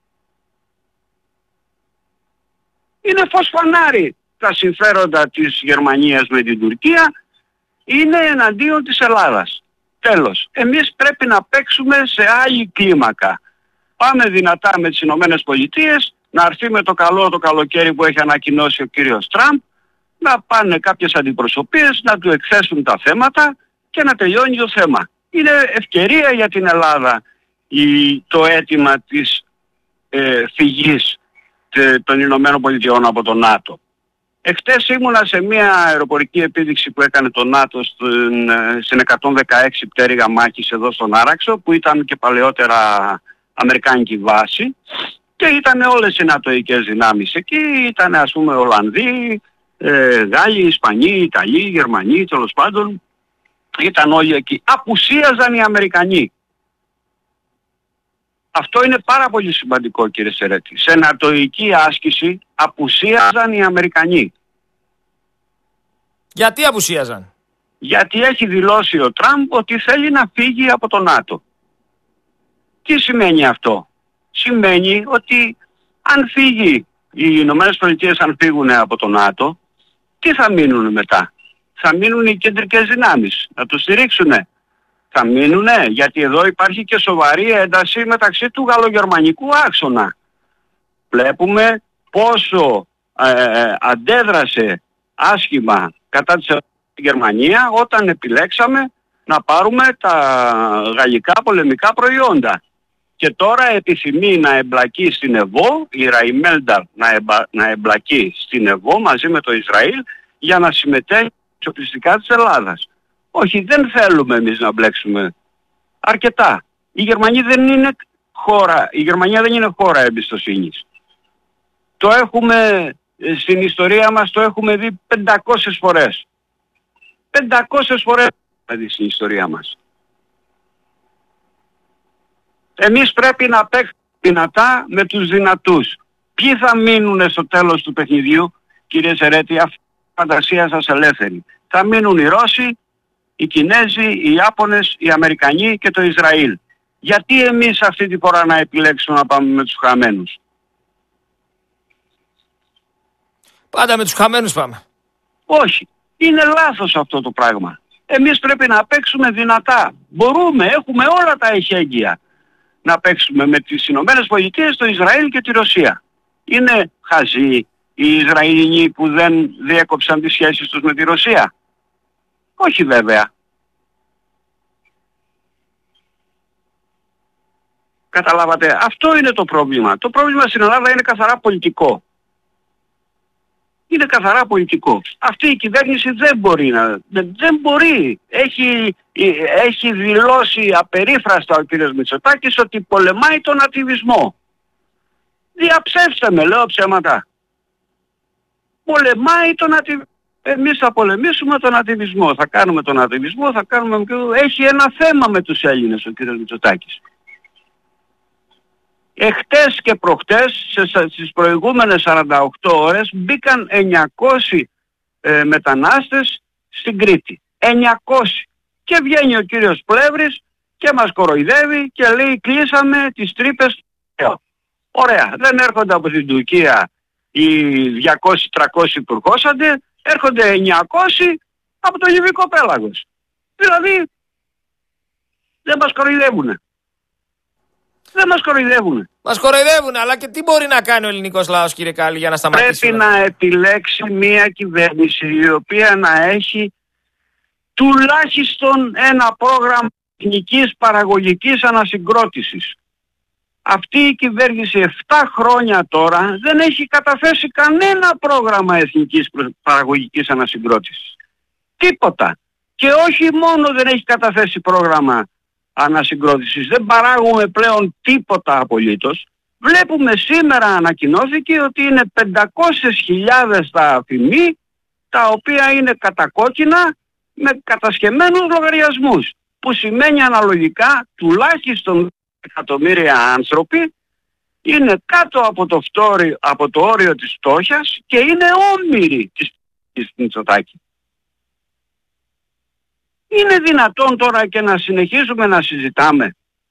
Είναι φως φανάρι τα συμφέροντα της Γερμανίας με την Τουρκία, είναι εναντίον της Ελλάδας. Τέλος. Εμείς πρέπει να παίξουμε σε άλλη κλίμακα. Πάμε δυνατά με τις Ηνωμένες Πολιτείες, να έρθει με το καλό το καλοκαίρι που έχει ανακοινώσει ο κύριος Τραμπ, να πάνε κάποιες αντιπροσωπείες, να του εκθέσουν τα θέματα και να τελειώνει το θέμα. Είναι ευκαιρία για την Ελλάδα η, το αίτημα της ε, φυγής τε, των Ηνωμένων Πολιτειών από το ΝΑΤΟ. Εχθές ήμουνα σε μια αεροπορική επίδειξη που έκανε το ΝΑΤΟ στην, στην εκατόν δεκαέξι πτέρυγα μάχης εδώ στον Άραξο, που ήταν και παλαιότερα αμερικάνικη βάση. Και ήταν όλες οι νατοικές δυνάμεις εκεί, ήταν ας πούμε Ολλανδοί, ε, Γάλλοι, Ισπανοί, Ιταλοί, Γερμανοί, τέλος πάντων, ήταν όλοι εκεί. Απουσίαζαν οι Αμερικανοί. Αυτό είναι πάρα πολύ σημαντικό, κύριε Σερέτη. Σε νατοική άσκηση απουσίαζαν οι Αμερικανοί. Γιατί απουσίαζαν? Γιατί έχει δηλώσει ο Τραμπ ότι θέλει να φύγει από το ΝΑΤΟ. Τι σημαίνει αυτό? Σημαίνει ότι αν φύγει οι Ηνωμένες Πολιτείες, αν φύγουν από το ΝΑΤΟ, τι θα μείνουν μετά? Θα μείνουν οι κεντρικές δυνάμεις, να τους στηρίξουνε. Θα μείνουνε, γιατί εδώ υπάρχει και σοβαρή ένταση μεταξύ του γαλλογερμανικού άξονα. Βλέπουμε πόσο ε, αντέδρασε άσχημα κατά της Γερμανία όταν επιλέξαμε να πάρουμε τα γαλλικά πολεμικά προϊόντα. Και τώρα επιθυμεί να εμπλακεί στην ΕΒΟ, η Ράιμελνταρ να, εμπα, να εμπλακεί στην ΕΒΟ μαζί με το Ισραήλ για να συμμετέχει στις οπλιστικά της Ελλάδας. Όχι, δεν θέλουμε εμείς να μπλέξουμε αρκετά. Οι Γερμανοί δεν είναι χώρα, η Γερμανία δεν είναι χώρα εμπιστοσύνης. Το έχουμε, στην ιστορία μας το έχουμε δει πεντακόσιες φορές. πεντακόσιες φορές δηλαδή στην ιστορία μας. Εμείς πρέπει να παίξουμε δυνατά με τους δυνατούς. Ποιοι θα μείνουν στο τέλος του παιχνιδιού, κύριε Σερέτη, αυτή η φαντασία σας ελεύθερη. Θα μείνουν οι Ρώσοι, οι Κινέζοι, οι Ιάπωνες, οι Αμερικανοί και το Ισραήλ. Γιατί εμείς αυτή τη φορά να επιλέξουμε να πάμε με τους χαμένους? Πάντα με τους χαμένους πάμε. Όχι. Είναι λάθος αυτό το πράγμα. Εμείς πρέπει να παίξουμε δυνατά. Μπορούμε, έχουμε όλα τα εχέγγυα να παίξουμε με τις Ηνωμένες Πολιτείες, το Ισραήλ και τη Ρωσία. Είναι χαζοί οι Ισραηλινοί που δεν διέκοψαν τις σχέσεις τους με τη Ρωσία? Όχι βέβαια. Καταλάβατε, αυτό είναι το πρόβλημα. Το πρόβλημα στην Ελλάδα είναι καθαρά πολιτικό. Είναι καθαρά πολιτικό. Αυτή η κυβέρνηση δεν μπορεί να... Δεν μπορεί. Έχει, έχει δηλώσει απερίφραστα ο κύριος Μητσοτάκης ότι πολεμάει τον ατιβισμό. Διαψεύστε με, λέω ψέματα. Πολεμάει τον ατιβισμό. Εμείς θα πολεμήσουμε τον ατιβισμό. Θα κάνουμε τον ατιβισμό, θα κάνουμε... Έχει ένα θέμα με τους Έλληνες ο κύριος Μητσοτάκης. Εχτες και προχτές, στις προηγούμενες σαράντα οκτώ ώρες, μπήκαν εννιακόσιοι ε, μετανάστες στην Κρήτη. εννιακόσιοι. Και βγαίνει ο κύριος Πλεύρης και μας κοροϊδεύει και λέει κλείσαμε τις τρύπες. Ωραία, δεν έρχονται από την Τουρκία οι διακόσιοι τριακόσιοι που ερχόσανται, έρχονται εννιακόσιοι από το Λιβικό πέλαγος. Δηλαδή δεν μας κοροϊδεύουνε. Δεν μας κοροϊδεύουν. Μας κοροϊδεύουν, αλλά και τι μπορεί να κάνει ο ελληνικός λαός, κύριε Κάλλη, για να σταματήσει? Πρέπει να επιλέξει μια κυβέρνηση η οποία να έχει τουλάχιστον ένα πρόγραμμα εθνικής παραγωγικής ανασυγκρότησης. Αυτή η κυβέρνηση επτά χρόνια τώρα δεν έχει καταθέσει κανένα πρόγραμμα εθνικής παραγωγικής ανασυγκρότησης. Τίποτα. Και όχι μόνο δεν έχει καταθέσει πρόγραμμα ανασυγκρότησης, δεν παράγουμε πλέον τίποτα απολύτως. Βλέπουμε σήμερα ανακοινώθηκε ότι είναι πεντακόσιες χιλιάδες τα αφημί, τα οποία είναι κατακόκκινα με κατασκευμένους λογαριασμούς, που σημαίνει αναλογικά τουλάχιστον εκατομμύρια άνθρωποι είναι κάτω από το, φτώρι, από το όριο της φτώχειας και είναι όμοιροι της, της Μητσοτάκη. Είναι δυνατόν τώρα και να συνεχίζουμε να συζητάμε?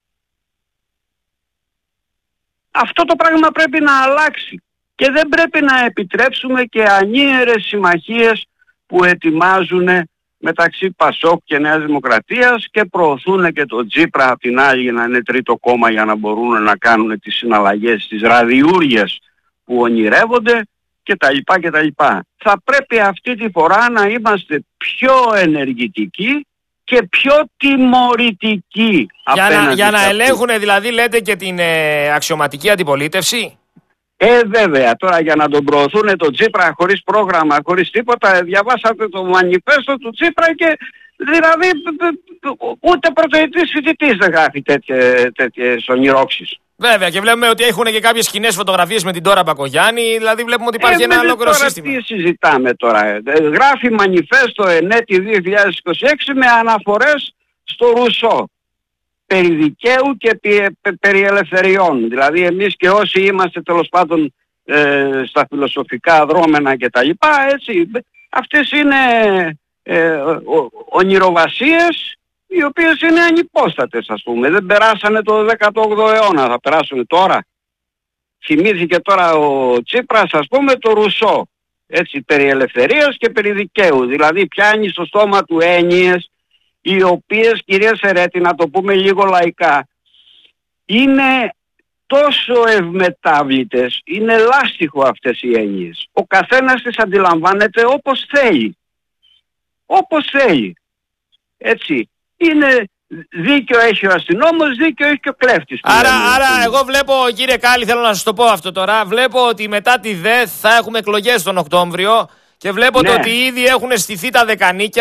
Αυτό το πράγμα πρέπει να αλλάξει και δεν πρέπει να επιτρέψουμε και ανίερες συμμαχίες που ετοιμάζουν μεταξύ Πασόκ και Νέας Δημοκρατίας και προωθούν και το Τσίπρα απ' την άλλη για να είναι τρίτο κόμμα για να μπορούν να κάνουν τις συναλλαγές, τις ραδιούργιες που ονειρεύονται κτλ. κτλ. Θα πρέπει αυτή τη φορά να είμαστε πιο ενεργητικοί και πιο τιμωρητικοί. Για να, για να ελέγχουν δηλαδή, λέτε, και την ε, αξιωματική αντιπολίτευση. Ε, βέβαια, τώρα για να τον προωθούν τον Τσίπρα χωρίς πρόγραμμα, χωρίς τίποτα, διαβάσατε το μανιφέστο του Τσίπρα και δηλαδή ούτε πρωτοετής φοιτητής δεν γράφει τέτοιες, τέτοιες ονειρόξεις. Βέβαια, και βλέπουμε ότι έχουν και κάποιες κοινές φωτογραφίες με την Ντόρα Μπακογιάννη, δηλαδή βλέπουμε ότι υπάρχει ε, ένα ολόκληρο σύστημα. Τι συζητάμε τώρα? Γράφει μανιφέστο εν έτη δύο χιλιάδες είκοσι έξι με αναφορές στο Ρουσό. Περί δικαίου και περί ελευθεριών. Δηλαδή εμείς και όσοι είμαστε τέλος πάντων ε, στα φιλοσοφικά δρόμενα και τα λοιπά, έτσι, αυτές είναι ε, ονειροβασίες οι οποίες είναι ανυπόστατες, ας πούμε. Δεν περάσανε το δέκατο όγδοο αιώνα, θα περάσουν τώρα. Θυμήθηκε τώρα ο Τσίπρας, ας πούμε, το Ρουσό, έτσι, περί ελευθερίας και περί δικαίου. Δηλαδή πιάνει στο στόμα του έννοιες οι οποίες, κυρία Σερέτη, να το πούμε λίγο λαϊκά, είναι τόσο ευμετάβλητες, είναι λάστιχο αυτές οι έννοιες. Ο καθένας τις αντιλαμβάνεται όπως θέλει. Όπως θέλει. Έτσι. Είναι δίκιο έχει ο αστυνόμος, δίκιο έχει και ο κλέφτης. Άρα, άρα εγώ βλέπω, κύριε Κάλλη, θέλω να σας το πω αυτό τώρα, βλέπω ότι μετά τη ΔΕΘ θα έχουμε εκλογές τον Οκτώβριο και βλέπω ναι. ότι ήδη έχουν στηθεί τα δεκανίκια,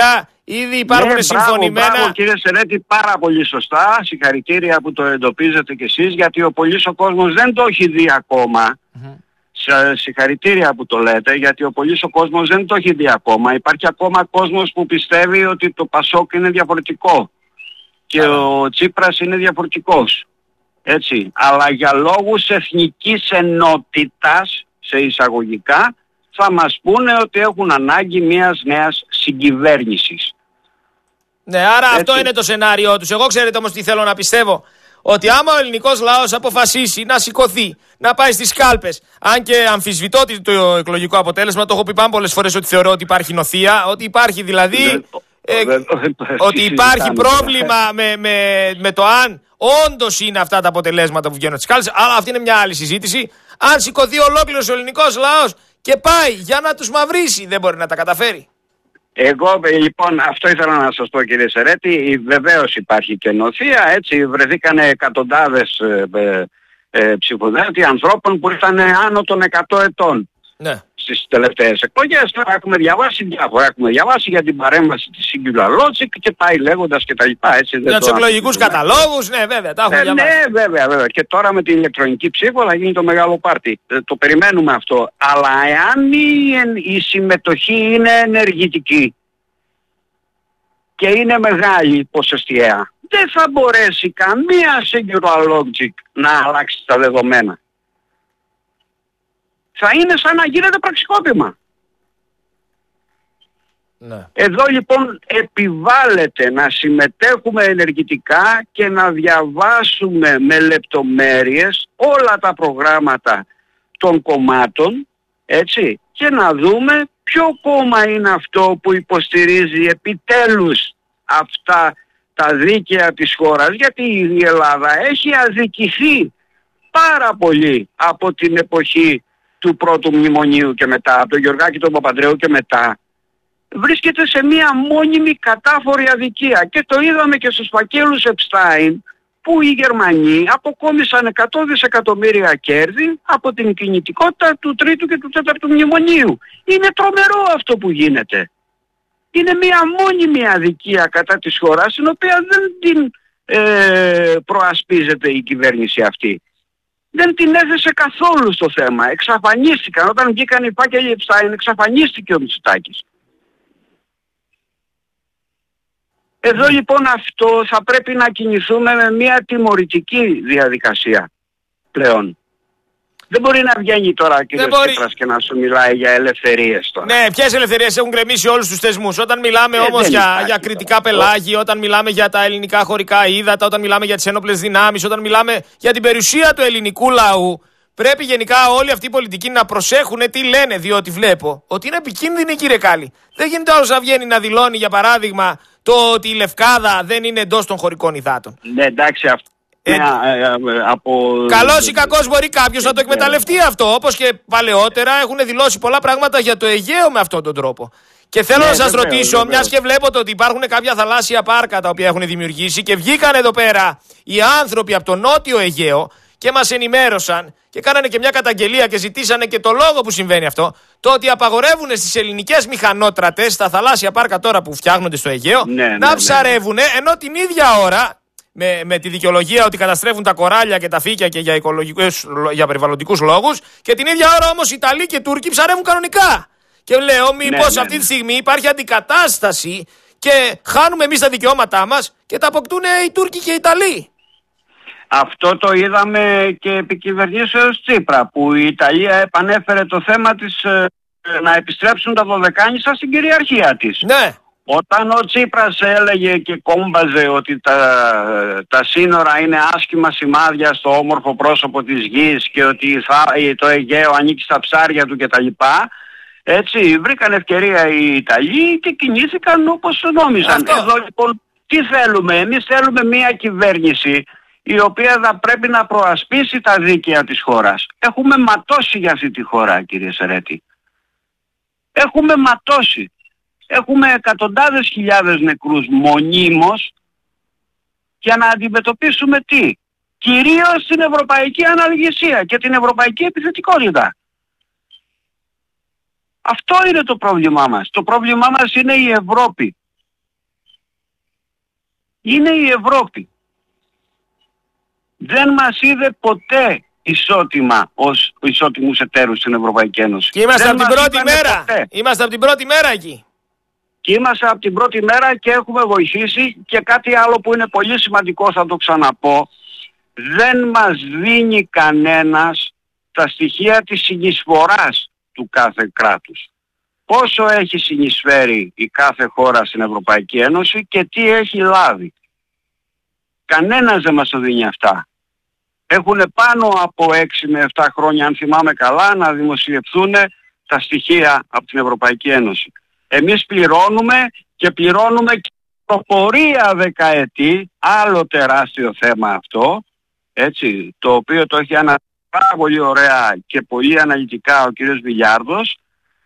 Ήδη υπάρχουν ναι, συμφωνημένα. Μπράβο, κύριε Σερέτη, πάρα πολύ σωστά. Συγχαρητήρια που το εντοπίζετε κι εσείς, γιατί ο πολύς ο κόσμος δεν το έχει δει ακόμα. Mm-hmm. Συγχαρητήρια που το λέτε, γιατί ο πολύς ο κόσμος δεν το έχει δει ακόμα. Υπάρχει ακόμα κόσμος που πιστεύει ότι το Πασόκ είναι διαφορετικό και yeah. ο Τσίπρας είναι διαφορετικός. Έτσι. Αλλά για λόγους εθνικής ενότητας, σε εισαγωγικά, θα μας πούνε ότι έχουν ανάγκη μιας νέας συγκυβέρνησης. Ναι, άρα έτσι. Αυτό είναι το σενάριό τους. Εγώ ξέρετε όμως τι θέλω να πιστεύω. Ότι άμα ο ελληνικός λαός αποφασίσει να σηκωθεί, να πάει στις κάλπες, αν και αμφισβητώ το εκλογικό αποτέλεσμα, το έχω πει πάνω πολλές φορές ότι θεωρώ ότι υπάρχει νοθεία, ότι υπάρχει δηλαδή, ε, ότι υπάρχει πρόβλημα με, με, με το αν όντως είναι αυτά τα αποτελέσματα που βγαίνουν στις κάλπες, αλλά αυτή είναι μια άλλη συζήτηση. Αν σηκωθεί ολόκληρος ο ελληνικός λαός και πάει για να τους μαυρίσει, δεν μπορεί να τα καταφέρει. Εγώ λοιπόν αυτό ήθελα να σας πω, κύριε Σερέτη, βεβαίως υπάρχει και νοθεία, έτσι βρεθήκαν εκατοντάδες ε, ε, ψηφοδέλτια ανθρώπων που ήταν άνω των εκατό ετών ναι. στις τελευταίες εκλογές. Τώρα έχουμε διαβάσει διάφορα, έχουμε διαβάσει για την παρέμβαση της Singular Logic και πάει λέγοντας και τα λοιπά. Έτσι, για τους εκλογικούς καταλόγους, ναι βέβαια, τα έχουμε ε, διαβάσει. Ναι βέβαια, βέβαια. Και τώρα με την ηλεκτρονική ψήφο θα γίνει το μεγάλο πάρτι. Ε, το περιμένουμε αυτό. Αλλά εάν η, η συμμετοχή είναι ενεργητική και είναι μεγάλη ποσοστιαία, δεν θα μπορέσει καμία Singular Logic να αλλάξει τα δεδομένα. Θα είναι σαν να γίνεται πραξικόπημα. Ναι. Εδώ λοιπόν επιβάλλεται να συμμετέχουμε ενεργητικά και να διαβάσουμε με λεπτομέρειες όλα τα προγράμματα των κομμάτων, έτσι, και να δούμε ποιο κόμμα είναι αυτό που υποστηρίζει επιτέλους αυτά τα δίκαια της χώρας, γιατί η Ελλάδα έχει αδικηθεί πάρα πολύ από την εποχή του πρώτου μνημονίου και μετά, από τον Γεωργάκη τον Παπανδρέου και μετά. Βρίσκεται σε μία μόνιμη κατάφορη αδικία και το είδαμε και στους φακέλους Επστάιν, που οι Γερμανοί αποκόμισαν εκατό δισεκατομμύρια κέρδη από την κινητικότητα του τρίτου και του τέταρτου μνημονίου. Είναι τρομερό αυτό που γίνεται. Είναι μία μόνιμη αδικία κατά της χώρας, την οποία δεν την ε, προασπίζεται η κυβέρνηση αυτή. Δεν την έθεσε καθόλου στο θέμα. Εξαφανίστηκαν. Όταν βγήκαν οι φάκελοι Επστάιν, εξαφανίστηκε ο Μητσοτάκης. Εδώ λοιπόν αυτό θα πρέπει να κινηθούμε με μια τιμωρητική διαδικασία πλέον. Δεν μπορεί να βγαίνει τώρα κύριε Τσίπρας και να σου μιλάει για ελευθερίες τώρα. Ναι, ποιες ελευθερίες, έχουν γκρεμίσει όλους τους θεσμούς. Όταν μιλάμε ε, όμως για, για κριτικά πελάγη, όταν μιλάμε για τα ελληνικά χωρικά ύδατα, όταν μιλάμε για τις ένοπλες δυνάμεις, όταν μιλάμε για την περιουσία του ελληνικού λαού, πρέπει γενικά όλοι αυτοί οι πολιτικοί να προσέχουν τι λένε, διότι βλέπω ότι είναι επικίνδυνοι, κύριε Κάλλη. Δεν γίνεται όλος να βγαίνει να δηλώνει, για παράδειγμα, το ότι η Λευκάδα δεν είναι εντός των χωρικών υδάτων. Ναι, εντάξει, αυτό. Ε, από... Καλός ή κακός μπορεί κάποιος να το εκμεταλλευτεί αυτό. Όπως και παλαιότερα έχουν δηλώσει πολλά πράγματα για το Αιγαίο με αυτόν τον τρόπο. Και θέλω ναι, να σας βεβαίως, ρωτήσω, βεβαίως. Μιας και βλέπω ότι υπάρχουν κάποια θαλάσσια πάρκα τα οποία έχουν δημιουργήσει και βγήκαν εδώ πέρα οι άνθρωποι από το νότιο Αιγαίο και μας ενημέρωσαν και κάνανε και μια καταγγελία και ζητήσανε και το λόγο που συμβαίνει αυτό. Το ότι απαγορεύουν στις ελληνικές μηχανότρατες, στα θαλάσσια πάρκα τώρα που φτιάχνονται στο Αιγαίο, ναι, ναι, να ψαρεύουν, ναι, ναι. ενώ την ίδια ώρα, με, με τη δικαιολογία ότι καταστρέφουν τα κοράλια και τα φύκια και για, για περιβαλλοντικούς λόγους, και την ίδια ώρα όμως οι Ιταλοί και οι Τούρκοι ψαρεύουν κανονικά. Και λέω μήπως ναι, ναι, αυτή τη στιγμή υπάρχει αντικατάσταση και χάνουμε εμείς τα δικαιώματά μας και τα αποκτούν οι Τούρκοι και οι Ιταλοί. Αυτό το είδαμε και επί κυβερνήσεως Τσίπρα, που η Ιταλία επανέφερε το θέμα της ε, να επιστρέψουν τα Δωδεκάνησα στην κυριαρχία της. Ναι. Όταν ο Τσίπρας έλεγε και κόμπαζε ότι τα, τα σύνορα είναι άσχημα σημάδια στο όμορφο πρόσωπο της γης και ότι θα, το Αιγαίο ανήκει στα ψάρια του κτλ. Έτσι, βρήκαν ευκαιρία οι Ιταλοί και κινήθηκαν όπως νόμιζαν. Αυτό. Εδώ λοιπόν τι θέλουμε? Εμείς θέλουμε μια κυβέρνηση η οποία θα πρέπει να προασπίσει τα δίκαια της χώρας. Έχουμε ματώσει για αυτή τη χώρα, κύριε Σερέτη. Έχουμε ματώσει. Έχουμε εκατοντάδες χιλιάδες νεκρούς μονίμως για να αντιμετωπίσουμε τι? Κυρίως την ευρωπαϊκή αναλγησία και την ευρωπαϊκή επιθετικότητα. Αυτό είναι το πρόβλημά μας. Το πρόβλημά μας είναι η Ευρώπη. είναι η Ευρώπη. Δεν μας είδε ποτέ ισότιμα ως ισότιμους εταίρους στην Ευρωπαϊκή Ένωση. Και είμαστε από την πρώτη μέρα. Ποτέ. Είμαστε από την πρώτη μέρα εκεί. Και είμαστε από την πρώτη μέρα και έχουμε βοηθήσει, και κάτι άλλο που είναι πολύ σημαντικό, θα το ξαναπώ, δεν μας δίνει κανένας τα στοιχεία της συνεισφοράς του κάθε κράτους. Πόσο έχει συνεισφέρει η κάθε χώρα στην Ευρωπαϊκή Ένωση και τι έχει λάβει. Κανένας δεν μας το δίνει αυτά. Έχουν πάνω από έξι με επτά χρόνια, αν θυμάμαι καλά, να δημοσιευθούν τα στοιχεία από την Ευρωπαϊκή Ένωση. Εμείς πληρώνουμε και πληρώνουμε και πορεία δεκαετή, άλλο τεράστιο θέμα αυτό, έτσι, το οποίο το έχει αναφέρει πάρα πολύ ωραία και πολύ αναλυτικά ο κύριος Βιλιάρδος,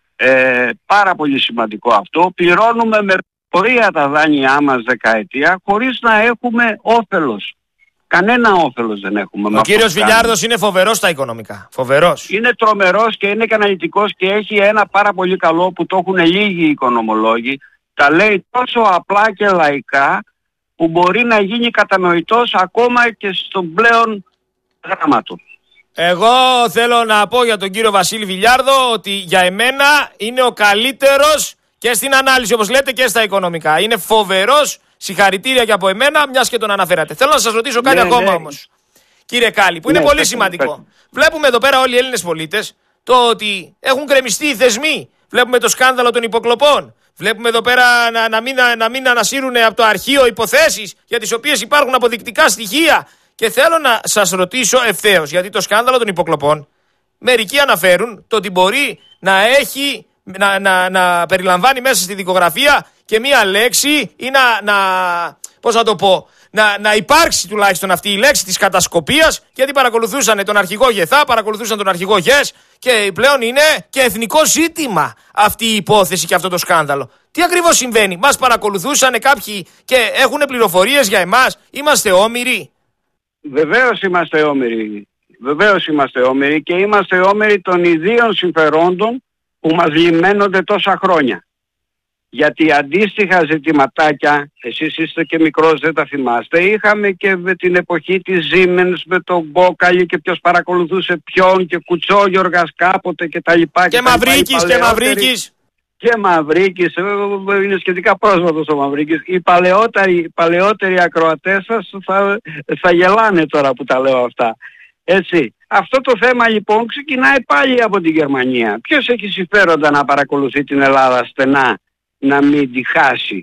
ε, πάρα πολύ σημαντικό αυτό. Πληρώνουμε με πορεία τα δάνειά μας δεκαετία χωρίς να έχουμε όφελος. Κανένα όφελος δεν έχουμε. Ο κύριος Βιλιάρδος είναι φοβερός στα οικονομικά. Φοβερός. Είναι τρομερός και είναι και αναλυτικός και έχει ένα πάρα πολύ καλό που το έχουν λίγοι οικονομολόγοι. Τα λέει τόσο απλά και λαϊκά που μπορεί να γίνει κατανοητός ακόμα και στον πλέον γράμματο. Εγώ θέλω να πω για τον κύριο Βασίλη Βιλιάρδο ότι για εμένα είναι ο καλύτερος και στην ανάλυση, όπως λέτε, και στα οικονομικά. Είναι φοβερός. Συγχαρητήρια και από εμένα, μιας και τον αναφέρατε. Θέλω να σας ρωτήσω κάτι ναι, ακόμα ναι. όμως, κύριε Κάλλη, που είναι ναι, πολύ πέτυχε, σημαντικό. Πέτυχε. Βλέπουμε εδώ πέρα όλοι οι Έλληνες πολίτες το ότι έχουν κρεμιστεί οι θεσμοί. Βλέπουμε το σκάνδαλο των υποκλοπών. Βλέπουμε εδώ πέρα να, να, μην, να μην ανασύρουν από το αρχείο υποθέσεις για τις οποίες υπάρχουν αποδεικτικά στοιχεία. Και θέλω να σας ρωτήσω ευθέως, γιατί το σκάνδαλο των υποκλοπών, μερικοί αναφέρουν το ότι μπορεί να έχει, να, να, να περιλαμβάνει μέσα στη δικογραφία και μία λέξη ή να, να, πώς να το πω, να, να υπάρξει τουλάχιστον αυτή η λέξη της κατασκοπίας, γιατί παρακολουθούσαν τον αρχηγό Γεθά, παρακολουθούσαν τον αρχηγό Γες και πλέον είναι και εθνικό ζήτημα αυτή η υπόθεση και αυτό το σκάνδαλο. Τι ακριβώς συμβαίνει? Μας παρακολουθούσαν κάποιοι και έχουν πληροφορίες για εμάς? Είμαστε όμηροι? Βεβαίως είμαστε όμηροι. Βεβαίως είμαστε όμηροι και είμαστε όμηροι των ιδίων συμφερόντων που μας λιμένονται τόσα χρόνια. Γιατί αντίστοιχα ζητηματάκια, εσείς είστε και μικρός, δεν τα θυμάστε, είχαμε και με την εποχή της Siemens, με τον Μπόκαλη και ποιος παρακολουθούσε ποιον και Κουτσόγιοργας κάποτε και τα λοιπά. Και, και Μαυρίκης και Μαυρίκης. Και Μαυρίκης, είναι σχετικά πρόσφατος ο Μαυρίκης. Οι παλαιότεροι, παλαιότεροι ακροατές σας θα, θα γελάνε τώρα που τα λέω αυτά. Έτσι. Αυτό το θέμα λοιπόν ξεκινάει πάλι από την Γερμανία. Ποιος έχει συμφέροντα να παρακολουθεί την Ελλάδα στενά, να μην τη χάσει?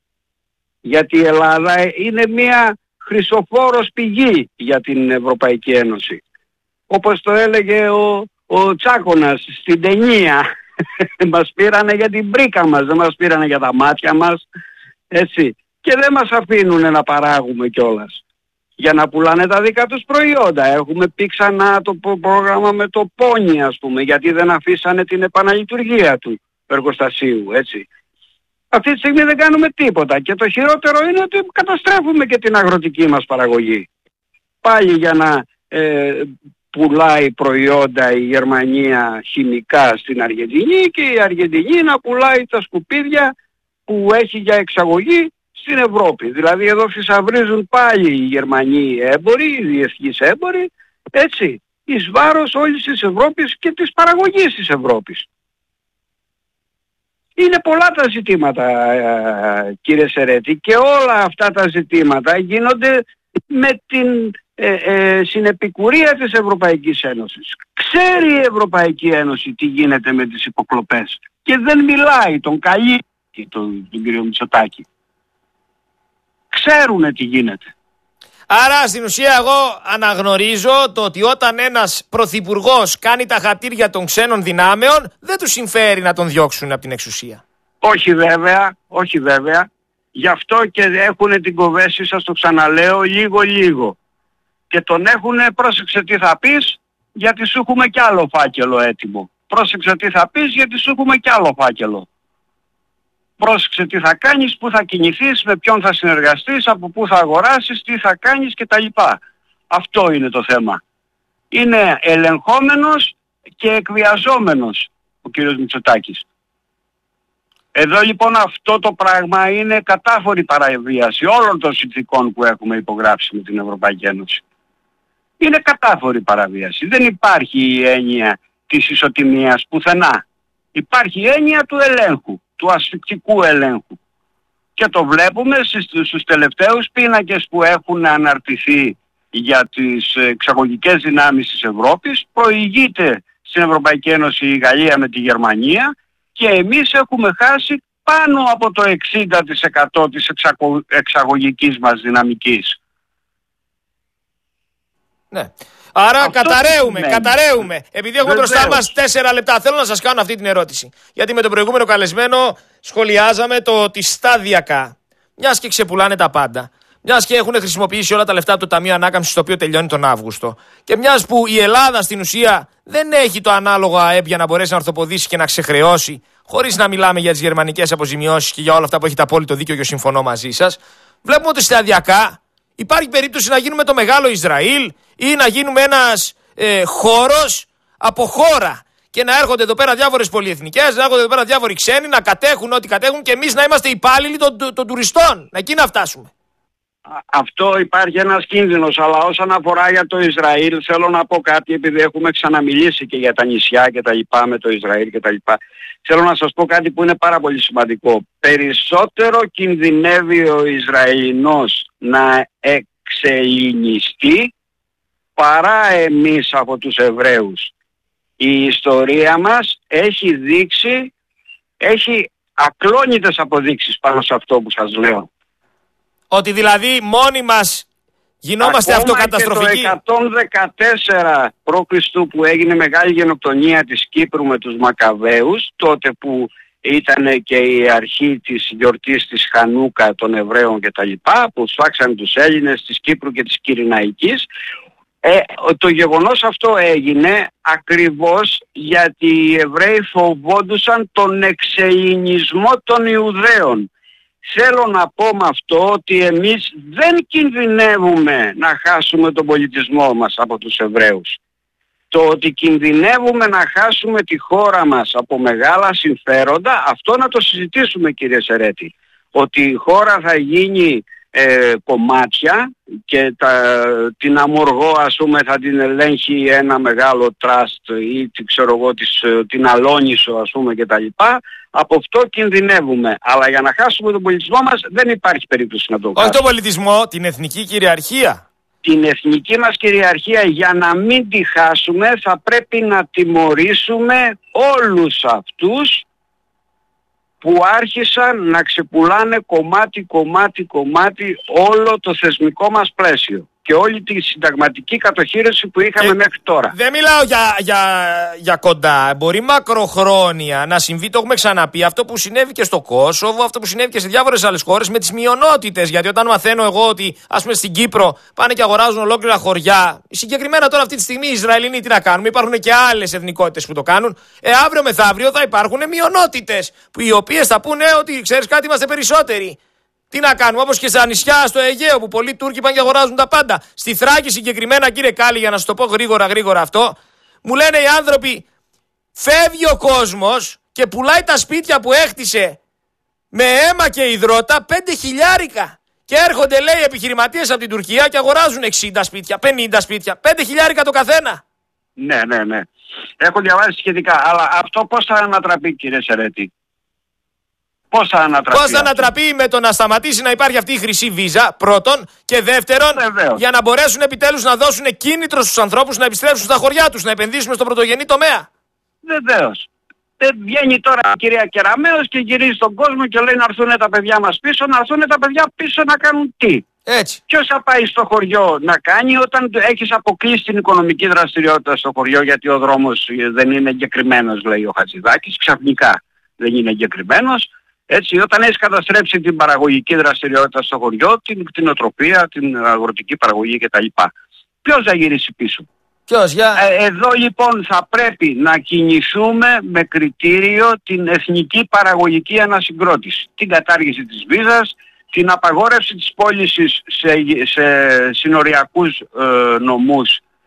Γιατί η Ελλάδα είναι μια χρυσοφόρος πηγή για την Ευρωπαϊκή Ένωση. Όπως το έλεγε ο, ο Τσάκωνας στην ταινία. Μας πήρανε για την πρίκα μας, δεν μας πήρανε για τα μάτια μας. Έτσι. Και δεν μας αφήνουν να παράγουμε κιόλας για να πουλάνε τα δικά τους προϊόντα. Έχουμε πει ξανά το πρόγραμμα με το πόνι, ας πούμε, γιατί δεν αφήσανε την επαναλειτουργία του εργοστασίου, έτσι. Αυτή τη στιγμή δεν κάνουμε τίποτα και το χειρότερο είναι ότι καταστρέφουμε και την αγροτική μας παραγωγή. Πάλι για να ε, πουλάει προϊόντα η Γερμανία χημικά στην Αργεντινή και η Αργεντινή να πουλάει τα σκουπίδια που έχει για εξαγωγή στην Ευρώπη. Δηλαδή εδώ φυσαυρίζουν πάλι οι Γερμανοί έμποροι, οι διεθνείς έμποροι, έτσι, εις βάρος όλης της Ευρώπης και της παραγωγής της Ευρώπης. Είναι πολλά τα ζητήματα, κύριε Σερέτη, και όλα αυτά τα ζητήματα γίνονται με την ε, ε, συνεπικουρία της Ευρωπαϊκής Ένωσης. Ξέρει η Ευρωπαϊκή Ένωση τι γίνεται με τις υποκλοπές και δεν μιλάει, τον καλεί τον, τον κύριο Μητσοτάκη. Ξέρουνε τι γίνεται. Άρα στην ουσία εγώ αναγνωρίζω το ότι όταν ένας πρωθυπουργός κάνει τα χατήρια των ξένων δυνάμεων δεν του συμφέρει να τον διώξουν από την εξουσία. Όχι βέβαια, όχι βέβαια. Γι' αυτό και έχουν την κοβέση, σας το ξαναλέω, λίγο λίγο. Και τον έχουνε, πρόσεξε τι θα πεις, γιατί σου έχουμε κι άλλο φάκελο έτοιμο. Πρόσεξε τι θα πεις, γιατί σου έχουμε κι άλλο φάκελο. Πρόσεξε τι θα κάνεις, πού θα κινηθείς, με ποιον θα συνεργαστείς, από πού θα αγοράσεις, τι θα κάνεις κτλ. Αυτό είναι το θέμα. Είναι ελεγχόμενος και εκβιαζόμενος ο κύριος Μητσοτάκης. Εδώ λοιπόν αυτό το πράγμα είναι κατάφορη παραβίαση όλων των συνθηκών που έχουμε υπογράψει με την Ευρωπαϊκή Ένωση. Είναι κατάφορη παραβίαση. Δεν υπάρχει η έννοια της ισοτιμίας πουθενά. Υπάρχει η έννοια του ελέγχου, του ασφυκτικού ελέγχου. Και το βλέπουμε στους τελευταίους πίνακες που έχουν αναρτηθεί για τις εξαγωγικές δυνάμεις της Ευρώπης. Προηγείται στην Ευρωπαϊκή Ένωση η Γαλλία με τη Γερμανία και εμείς έχουμε χάσει πάνω από το εξήντα τοις εκατό της εξαγωγικής μας δυναμικής. Ναι. Άρα αυτό καταραίουμε, ναι. καταραίουμε. Επειδή έχουμε Βεβαίως. μπροστά μας τέσσερα λεπτά, θέλω να σας κάνω αυτή την ερώτηση. Γιατί με τον προηγούμενο καλεσμένο σχολιάζαμε το ότι σταδιακά, μιας και ξεπουλάνε τα πάντα, μιας και έχουν χρησιμοποιήσει όλα τα λεφτά από το Ταμείο Ανάκαμψης, το οποίο τελειώνει τον Αύγουστο, και μιας που η Ελλάδα στην ουσία δεν έχει το ανάλογο ΑΕΠ για να μπορέσει να ορθοποδήσει και να ξεχρεώσει, χωρίς να μιλάμε για τις γερμανικές αποζημιώσεις και για όλα αυτά που έχετε απόλυτο δίκιο και συμφωνώ μαζί σας, βλέπουμε ότι σταδιακά υπάρχει περίπτωση να γίνουμε το μεγάλο Ισραήλ ή να γίνουμε ένας ε, χώρος από χώρα και να έρχονται εδώ πέρα διάφορες πολυεθνικές, να έρχονται εδώ πέρα διάφοροι ξένοι, να κατέχουν ό,τι κατέχουν και εμείς να είμαστε υπάλληλοι των, των, των τουριστών. Εκεί να φτάσουμε. Αυτό υπάρχει ένας κίνδυνος, αλλά όσον αφορά για το Ισραήλ θέλω να πω κάτι, επειδή έχουμε ξαναμιλήσει και για τα νησιά και τα λοιπά με το Ισραήλ και τα λοιπά. Θέλω να σας πω κάτι που είναι πάρα πολύ σημαντικό. Περισσότερο κινδυνεύει ο Ισραηλινός να εξελληνιστεί παρά εμείς από τους Εβραίους. Η ιστορία μας έχει δείξει, έχει ακλόνητες αποδείξεις πάνω σε αυτό που σας λέω. Ότι δηλαδή μόνοι μας γινόμαστε ακόμα αυτοκαταστροφικοί. Και το εκατόν δεκατέσσερα προ Χριστού που έγινε μεγάλη γενοκτονία της Κύπρου με τους Μακαβαίους, τότε που ήταν και η αρχή της γιορτής της Χανούκα των Εβραίων και τα λοιπά, που σφάξαν τους Έλληνες της Κύπρου και της Κυρηναϊκής. Ε, το γεγονός αυτό έγινε ακριβώς γιατί οι Εβραίοι φοβόντουσαν τον εξελληνισμό των Ιουδαίων. Θέλω να πω με αυτό ότι εμείς δεν κινδυνεύουμε να χάσουμε τον πολιτισμό μας από τους Εβραίους. Το ότι κινδυνεύουμε να χάσουμε τη χώρα μας από μεγάλα συμφέροντα, αυτό να το συζητήσουμε, κύριε Σερέτη. Ότι η χώρα θα γίνει ε, κομμάτια και τα, την Αμοργό, ας πούμε, θα την ελέγχει ένα μεγάλο τραστ ή ξέρω εγώ, της, την Αλόνισο, ας πούμε, και τα λοιπά. Από αυτό κινδυνεύουμε. Αλλά για να χάσουμε τον πολιτισμό μας δεν υπάρχει περίπτωση να το κάνουμε. Όχι τον πολιτισμό, την εθνική κυριαρχία. Την εθνική μας κυριαρχία, για να μην τη χάσουμε, θα πρέπει να τιμωρήσουμε όλους αυτούς που άρχισαν να ξεπουλάνε κομμάτι, κομμάτι, κομμάτι όλο το θεσμικό μας πλαίσιο και όλη τη συνταγματική κατοχήρωση που είχαμε ε, μέχρι τώρα. Δεν μιλάω για, για, για κοντά. Μπορεί μακροχρόνια να συμβεί, το έχουμε ξαναπεί, αυτό που συνέβη και στο Κόσοβο, αυτό που συνέβη και σε διάφορες άλλες χώρες με τις μειονότητες. Γιατί όταν μαθαίνω εγώ ότι, ας πούμε, στην Κύπρο πάνε και αγοράζουν ολόκληρα χωριά, συγκεκριμένα τώρα αυτή τη στιγμή οι Ισραηλινοί τι να κάνουμε, υπάρχουν και άλλες εθνικότητες που το κάνουν. Ε, αύριο μεθαύριο θα υπάρχουν μειονότητες, οι οποίες θα πούνε ότι ξέρεις κάτι, είμαστε περισσότεροι. Τι να κάνουμε, όπως και στα νησιά στο Αιγαίο που πολλοί Τούρκοι πάνε και αγοράζουν τα πάντα. Στη Θράκη συγκεκριμένα, κύριε Κάλλη, για να σας το πω γρήγορα γρήγορα αυτό, μου λένε οι άνθρωποι, φεύγει ο κόσμος και πουλάει τα σπίτια που έχτισε με αίμα και υδρότα πέντε χιλιάρικα. Και έρχονται, λέει, επιχειρηματίες από την Τουρκία και αγοράζουν εξήντα σπίτια, πενήντα σπίτια, πέντε χιλιάρικα το καθένα. Ναι, ναι, ναι. Έχω διαβάσει σχετικά. Αλλά αυτό πώς θα ανατραπεί, κύριε Σερέτη? Πώς θα ανατραπεί? Πώς θα ανατραπεί με το να σταματήσει να υπάρχει αυτή η χρυσή βίζα, πρώτον, και δεύτερον, Βεβαίως. για να μπορέσουν επιτέλους να δώσουν κίνητρο στους ανθρώπους να επιστρέψουν στα χωριά τους, να επενδύσουν στον πρωτογενή τομέα. Βεβαίως. Ε, βγαίνει τώρα η κυρία Κεραμέως και γυρίζει στον κόσμο και λέει να έρθουν τα παιδιά μας πίσω. Να έρθουν τα παιδιά πίσω να κάνουν τι? Έτσι. Ποιος θα πάει στο χωριό να κάνει όταν έχεις αποκλείσει την οικονομική δραστηριότητα στο χωριό, γιατί ο δρόμος δεν είναι εγκεκριμένος, λέει ο Χατζηδάκης, ξαφνικά δεν είναι εγκεκριμένος. Έτσι, όταν έχεις καταστρέψει την παραγωγική δραστηριότητα στο χωριό, την κτηνοτροφία, την αγροτική παραγωγή κτλ. Ποιος θα γυρίσει πίσω? Ποιος, για... ε, εδώ λοιπόν θα πρέπει να κινηθούμε με κριτήριο την εθνική παραγωγική ανασυγκρότηση. Την κατάργηση της βίζας, την απαγόρευση της πώλησης σε, σε συνοριακούς ε, νομούς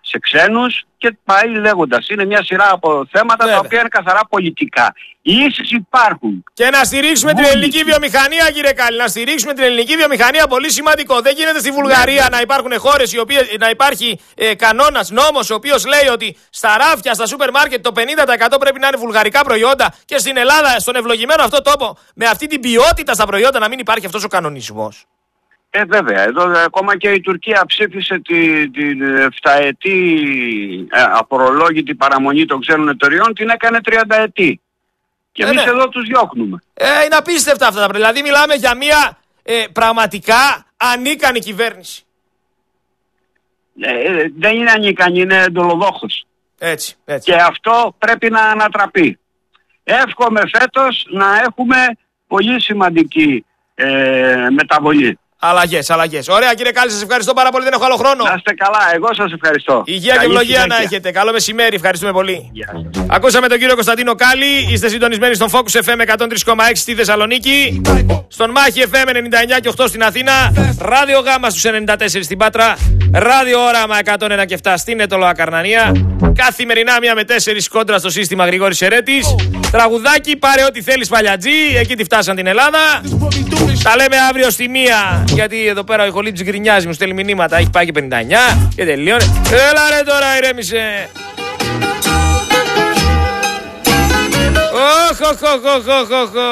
σε ξένους και πάει λέγοντας. Είναι μια σειρά από θέματα Βέβαια. τα οποία είναι καθαρά πολιτικά. Οι ίσεις υπάρχουν. Και να στηρίξουμε Μόλις. την ελληνική βιομηχανία, κύριε Κάλλη. Να στηρίξουμε την ελληνική βιομηχανία, πολύ σημαντικό. Δεν γίνεται στη Βουλγαρία ναι. να υπάρχουν χώρες, οι οποίες, να υπάρχει ε, κανόνας, νόμος, ο οποίος λέει ότι στα ράφια, στα σούπερ μάρκετ το πενήντα τοις εκατό πρέπει να είναι βουλγαρικά προϊόντα και στην Ελλάδα, στον ευλογημένο αυτό τόπο, με αυτή την ποιότητα στα προϊόντα να μην υπάρχει αυτός ο κανονισμός. Ε, βέβαια. Εδώ ακόμα και η Τουρκία ψήφισε την τη, εφταετή ε, απορολόγητη παραμονή των ξένων εταιριών, την έκανε τριανταετή. Και ε, εμείς ναι. εδώ τους διώχνουμε. Ε, είναι απίστευτα αυτά τα πράγματα. Δηλαδή μιλάμε για μια ε, πραγματικά ανίκανη κυβέρνηση. Ε, ε, δεν είναι ανίκανη, είναι εντολοδόχος. Έτσι, έτσι. Και αυτό πρέπει να ανατραπεί. Εύχομαι φέτος να έχουμε πολύ σημαντική ε, μεταβολή. Αλλαγές, αλλαγές. Ωραία, κύριε Κάλλη, σας ευχαριστώ πάρα πολύ. Δεν έχω άλλο χρόνο. Να είστε καλά, εγώ σας ευχαριστώ. Υγεία Καλή και ευλογία να έχετε. Καλό μεσημέρι, ευχαριστούμε πολύ. Yeah. Ακούσαμε τον κύριο Κωνσταντίνο Κάλλη. Είστε συντονισμένοι στον Focus εφ εμ εκατόν τρία κόμμα έξι στη Θεσσαλονίκη. Στον Μάχη εφ εμ ενενήντα εννιά και οκτώ στην Αθήνα. Ράδιο Γάμα στους ενενήντα τέσσερα στην Πάτρα. Ράδιο Όραμα εκατόν ένα και επτά στην Ετωλοα Καρνανία. Καθημερινά μία με τέσσερις κόντρα στο σύστημα Γρηγόρης Ερέτης. Τραγουδάκι, πάρε ό,τι θέλεις παλιατζή. Εκεί τη φτάσαν την Ελλάδα. Τα λέμε αύριο στη μία. Γιατί εδώ πέρα ο Ιχολίτης γκρινιάζει, μου στέλνει μηνύματα. Έχει πάει και πενήντα εννιά και τελείωνε. Έλα ρε τώρα, ηρέμησε. Οχ, οχ, οχ, οχ, οχ.